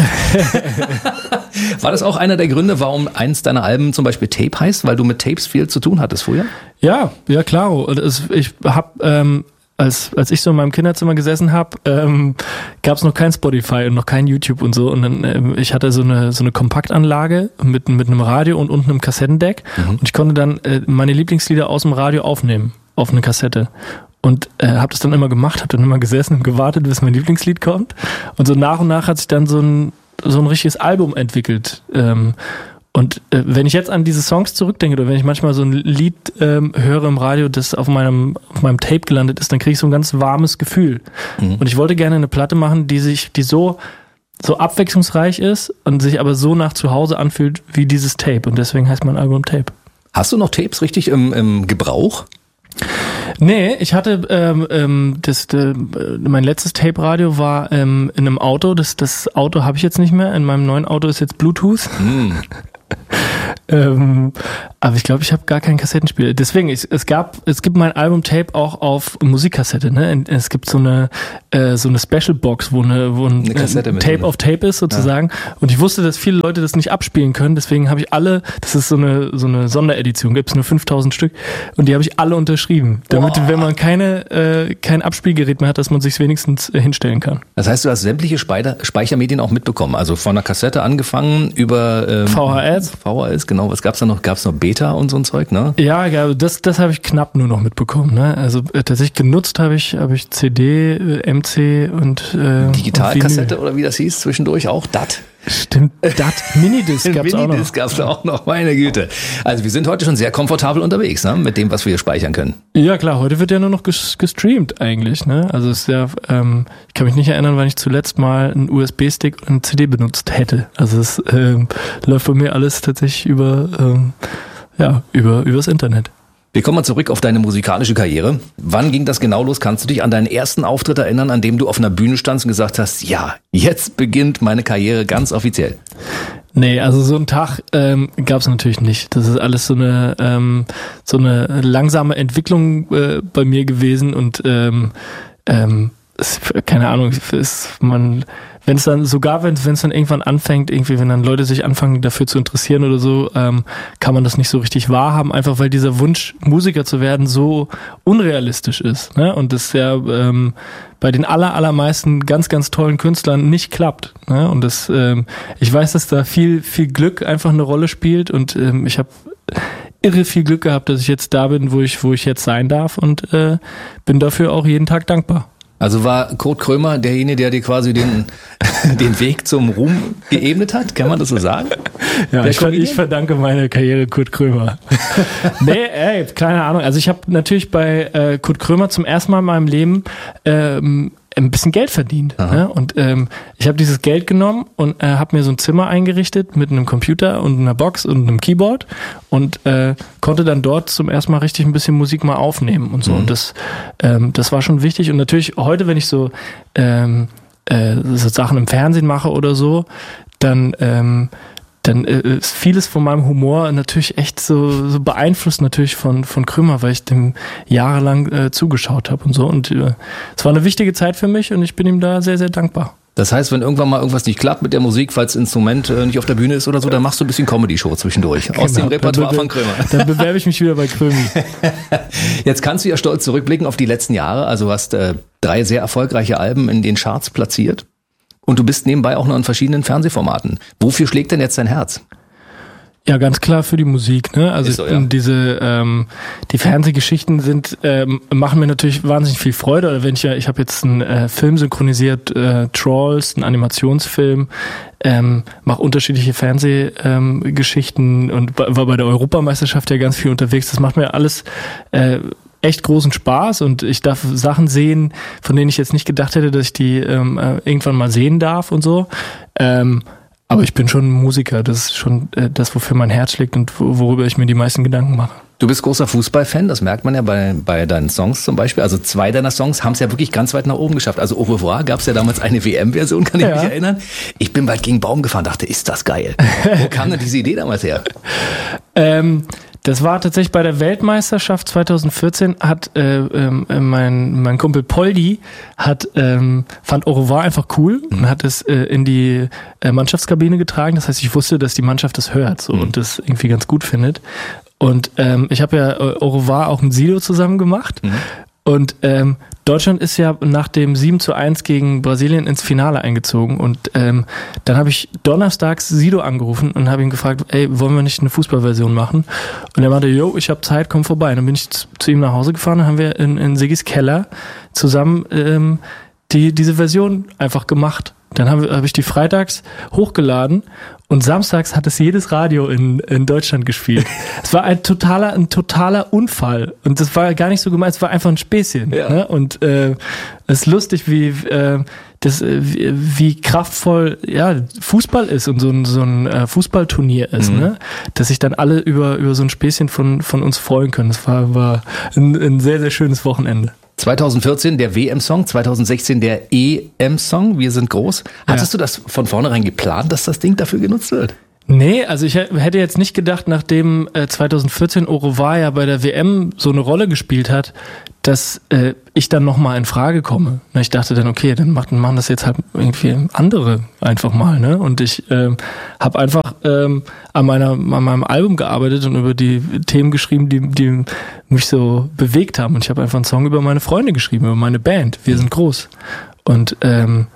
War das auch einer der Gründe, warum eins deiner Alben zum Beispiel Tape heißt? Weil du mit Tapes viel zu tun hattest früher? Ja, ja, klar. Ich habe... Ähm Als, als ich so in meinem Kinderzimmer gesessen habe, ähm, gab es noch kein Spotify und noch kein YouTube und so. Und dann, ähm, ich hatte so eine so eine Kompaktanlage mit mit einem Radio und unten einem Kassettendeck. Mhm. Und ich konnte dann äh, meine Lieblingslieder aus dem Radio aufnehmen auf eine Kassette. Und äh, habe das dann immer gemacht, habe dann immer gesessen und gewartet, bis mein Lieblingslied kommt. Und so nach und nach hat sich dann so ein so ein richtiges Album entwickelt. Ähm, Und äh, wenn ich jetzt an diese Songs zurückdenke oder wenn ich manchmal so ein Lied ähm, höre im Radio, das auf meinem auf meinem Tape gelandet ist, dann kriege ich so ein ganz warmes Gefühl. Mhm. Und ich wollte gerne eine Platte machen, die sich, die so so abwechslungsreich ist und sich aber so nach zu Hause anfühlt wie dieses Tape. Und deswegen heißt mein Album Tape. Hast du noch Tapes richtig im, im Gebrauch? Nee, ich hatte ähm, ähm, das, äh, mein letztes Tape-Radio war ähm, in einem Auto. Das, das Auto habe ich jetzt nicht mehr. In meinem neuen Auto ist jetzt Bluetooth. Mm. ähm, aber ich glaube, ich habe gar keinen Kassettenspieler. Deswegen, ich, es gab, es gibt mein Album-Tape auch auf Musikkassette. Ne? Es gibt so eine äh, so eine Special-Box, wo eine wo ein, ein Tape auf Tape ist sozusagen. Ja. Und ich wusste, dass viele Leute das nicht abspielen können. Deswegen habe ich alle. Das ist so eine so eine Sonderedition. Gibt es nur fünftausend Stück und die habe ich alle unterschrieben, damit, Boah. wenn man keine äh, kein Abspielgerät mehr hat, dass man sich wenigstens äh, hinstellen kann. Das heißt, du hast sämtliche Speicher, Speichermedien auch mitbekommen. Also von der Kassette angefangen über ähm, V H S. V H S, genau. Was gab's da noch? Gab's noch Beta und so ein Zeug, ne? Ja, ja, das das habe ich knapp nur noch mitbekommen, ne? Also äh, tatsächlich genutzt habe ich habe ich C D, äh, M C und äh, Digitalkassette oder wie das hieß zwischendurch auch D A T. Stimmt, D A T, Minidisc gab's auch noch. Minidisc gab's auch noch, meine Güte. Also wir sind heute schon sehr komfortabel unterwegs, ne? Mit dem, was wir hier speichern können. Ja klar, heute wird ja nur noch gestreamt eigentlich, ne? Also es ist ja, ähm, ich kann mich nicht erinnern, wann ich zuletzt mal einen U S B-Stick und eine C D benutzt hätte. Also es ähm, läuft bei mir alles tatsächlich über, ähm, ja, über übers Internet. Wir kommen mal zurück auf deine musikalische Karriere. Wann ging das genau los? Kannst du dich an deinen ersten Auftritt erinnern, an dem du auf einer Bühne standst und gesagt hast, ja, jetzt beginnt meine Karriere ganz offiziell? Nee, also so einen Tag ähm, gab es natürlich nicht. Das ist alles so eine ähm, so eine langsame Entwicklung äh, bei mir gewesen und ähm, ähm, es, keine Ahnung, ist man wenn es dann, sogar wenn es dann irgendwann anfängt, irgendwie, wenn dann Leute sich anfangen dafür zu interessieren oder so, ähm, kann man das nicht so richtig wahrhaben, einfach weil dieser Wunsch, Musiker zu werden, so unrealistisch ist, ne? Und das ja ähm, bei den aller, allermeisten ganz, ganz tollen Künstlern nicht klappt, ne? Und das, ähm, ich weiß, dass da viel, viel Glück einfach eine Rolle spielt und ähm, ich habe irre viel Glück gehabt, dass ich jetzt da bin, wo ich, wo ich jetzt sein darf und äh, bin dafür auch jeden Tag dankbar. Also war Kurt Krömer derjenige, der dir quasi den, den Weg zum Ruhm geebnet hat? Kann man das so sagen? Ja, ich, ich verdanke meine Karriere Kurt Krömer. Nee, ey, keine Ahnung. Also ich habe natürlich bei äh, Kurt Krömer zum ersten Mal in meinem Leben ähm, ein bisschen Geld verdient. Ne? Und ähm, ich habe dieses Geld genommen und äh, habe mir so ein Zimmer eingerichtet mit einem Computer und einer Box und einem Keyboard und äh, konnte dann dort zum ersten Mal richtig ein bisschen Musik mal aufnehmen und so. Mhm. Und das, ähm, das war schon wichtig. Und natürlich heute, wenn ich so, ähm, äh, so Sachen im Fernsehen mache oder so, dann ähm, dann äh, ist vieles von meinem Humor natürlich echt so, so beeinflusst natürlich von von Krömer, weil ich dem jahrelang äh, zugeschaut habe und so. Und äh, es war eine wichtige Zeit für mich und ich bin ihm da sehr, sehr dankbar. Das heißt, wenn irgendwann mal irgendwas nicht klappt mit der Musik, falls das Instrument äh, nicht auf der Bühne ist oder so, dann machst du ein bisschen Comedy-Show zwischendurch. Genau, aus dem Repertoire von Krömer. Dann bewerbe ich mich wieder bei Krömi. Jetzt kannst du ja stolz zurückblicken auf die letzten Jahre. Also du hast äh, drei sehr erfolgreiche Alben in den Charts platziert. Und du bist nebenbei auch noch in verschiedenen Fernsehformaten. Wofür schlägt denn jetzt dein Herz? Ja, ganz klar für die Musik, ne? Also so, ja. diese ähm, die Fernsehgeschichten sind ähm, machen mir natürlich wahnsinnig viel Freude. Oder wenn ich ja, ich habe jetzt einen äh, Film synchronisiert, äh, Trolls, einen Animationsfilm, ähm, mache unterschiedliche Fernsehgeschichten ähm, und war bei der Europameisterschaft ja ganz viel unterwegs. Das macht mir alles äh, echt großen Spaß und ich darf Sachen sehen, von denen ich jetzt nicht gedacht hätte, dass ich die ähm, irgendwann mal sehen darf und so. Ähm, aber ich bin schon Musiker, das ist schon äh, das, wofür mein Herz schlägt und worüber ich mir die meisten Gedanken mache. Du bist großer Fußballfan, das merkt man ja bei, bei deinen Songs zum Beispiel. Also zwei deiner Songs haben es ja wirklich ganz weit nach oben geschafft. Also Au revoir gab es ja damals eine W M-Version, kann ich ja. mich erinnern. Ich bin bald gegen einen Baum gefahren, dachte, ist das geil. Wo kam denn diese Idee damals her? ähm, Das war tatsächlich bei der Weltmeisterschaft zwanzig vierzehn, hat äh, ähm, mein mein Kumpel Poldi hat ähm, fand Au revoir einfach cool mhm. und hat es äh, in die äh, Mannschaftskabine getragen. Das heißt, ich wusste, dass die Mannschaft das hört so mhm. und das irgendwie ganz gut findet. Und ähm, ich habe ja äh, Au revoir auch mit Sido zusammen gemacht. Mhm. Und ähm, Deutschland ist ja nach dem sieben zu eins gegen Brasilien ins Finale eingezogen und ähm, dann habe ich donnerstags Sido angerufen und habe ihn gefragt, ey, wollen wir nicht eine Fußballversion machen? Und er meinte, yo, ich habe Zeit, komm vorbei. Und dann bin ich zu, zu ihm nach Hause gefahren und haben wir in, in Siggis Keller zusammen ähm, die diese Version einfach gemacht. Dann habe hab ich die freitags hochgeladen und samstags hat es jedes Radio in, in Deutschland gespielt. Es war ein totaler, ein totaler Unfall. Und das war gar nicht so gemeint, es war einfach ein Späßchen. Ja. Ne? Und äh, es ist lustig, wie, äh, das, wie, wie kraftvoll ja, Fußball ist und so ein, so ein äh, Fußballturnier ist, Mhm. ne? Dass sich dann alle über, über so ein Späßchen von, von uns freuen können. Das war, war ein, ein sehr, sehr schönes Wochenende. zwanzig vierzehn der W M-Song, zwanzig sechzehn der E M-Song, Wir sind groß. Hattest Ja. du das von vornherein geplant, dass das Ding dafür genutzt wird? Nee, also ich hätte jetzt nicht gedacht, nachdem äh, zwanzig vierzehn Au revoir ja bei der W M so eine Rolle gespielt hat, dass äh, ich dann nochmal in Frage komme. Na, ich dachte dann, okay, dann machen, machen das jetzt halt irgendwie andere einfach mal, ne? Und ich ähm, habe einfach ähm, an meiner an meinem Album gearbeitet und über die Themen geschrieben, die die mich so bewegt haben. Und ich habe einfach einen Song über meine Freunde geschrieben, über meine Band. Wir sind groß. Und ähm,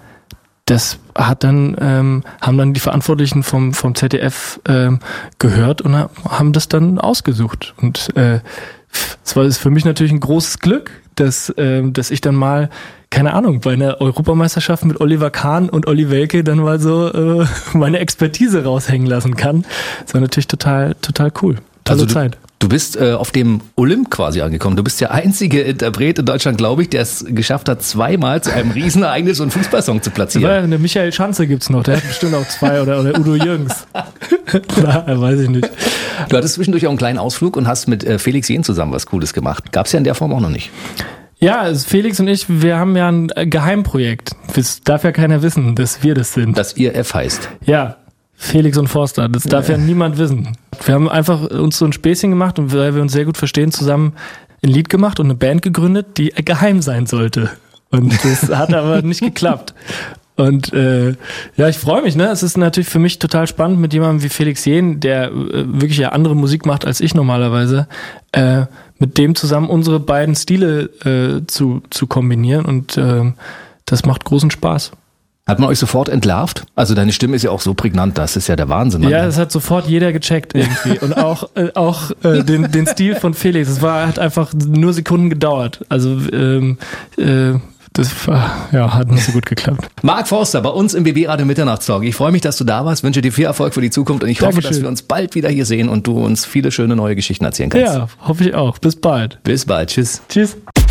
das hat dann ähm, haben dann die Verantwortlichen vom vom Z D F ähm, gehört und haben das dann ausgesucht. Und äh, es war ist für mich natürlich ein großes Glück, dass ähm, dass ich dann mal, keine Ahnung, bei einer Europameisterschaft mit Oliver Kahn und Olli Welke dann mal so äh, meine Expertise raushängen lassen kann. Das war natürlich total total cool. Tolle Also du, Zeit. du bist äh, auf dem Olymp quasi angekommen. Du bist der einzige Interpret in Deutschland, glaube ich, der es geschafft hat, zweimal zu einem Riesenereignis so einen Fußballsong zu platzieren. Ja, der Michael Schanze gibt's noch, der hat bestimmt auch zwei oder, oder Udo Jürgens. Na, weiß ich nicht. Du hattest zwischendurch auch einen kleinen Ausflug und hast mit äh, Felix Jähn zusammen was Cooles gemacht. Gab's ja in der Form auch noch nicht. Ja, also Felix und ich, wir haben ja ein äh, Geheimprojekt. Das darf ja keiner wissen, dass wir das sind. Dass ihr F heißt. Ja, Felix und Forster, das darf ja, ja niemand wissen. Wir haben einfach uns so ein Späßchen gemacht und weil wir uns sehr gut verstehen, zusammen ein Lied gemacht und eine Band gegründet, die geheim sein sollte. Und das hat aber nicht geklappt. Und äh, ja, ich freue mich, ne? Es ist natürlich für mich total spannend, mit jemandem wie Felix Jähn, der äh, wirklich ja andere Musik macht als ich normalerweise, äh, mit dem zusammen unsere beiden Stile äh, zu zu kombinieren. Und äh, das macht großen Spaß. Hat man euch sofort entlarvt? Also deine Stimme ist ja auch so prägnant, das ist ja der Wahnsinn. Ja, das hat sofort jeder gecheckt irgendwie. Und auch äh, auch äh, den den Stil von Felix. Es war hat einfach nur Sekunden gedauert. Also ähm, äh, das war, ja, hat nicht so gut geklappt. Mark Forster bei uns im B B Radio Mitternachtstalk. Ich freue mich, dass du da warst, wünsche dir viel Erfolg für die Zukunft und ich hoffe, Dankeschön. dass wir uns bald wieder hier sehen und du uns viele schöne neue Geschichten erzählen kannst. Ja, hoffe ich auch. Bis bald. Bis bald. Tschüss. Tschüss.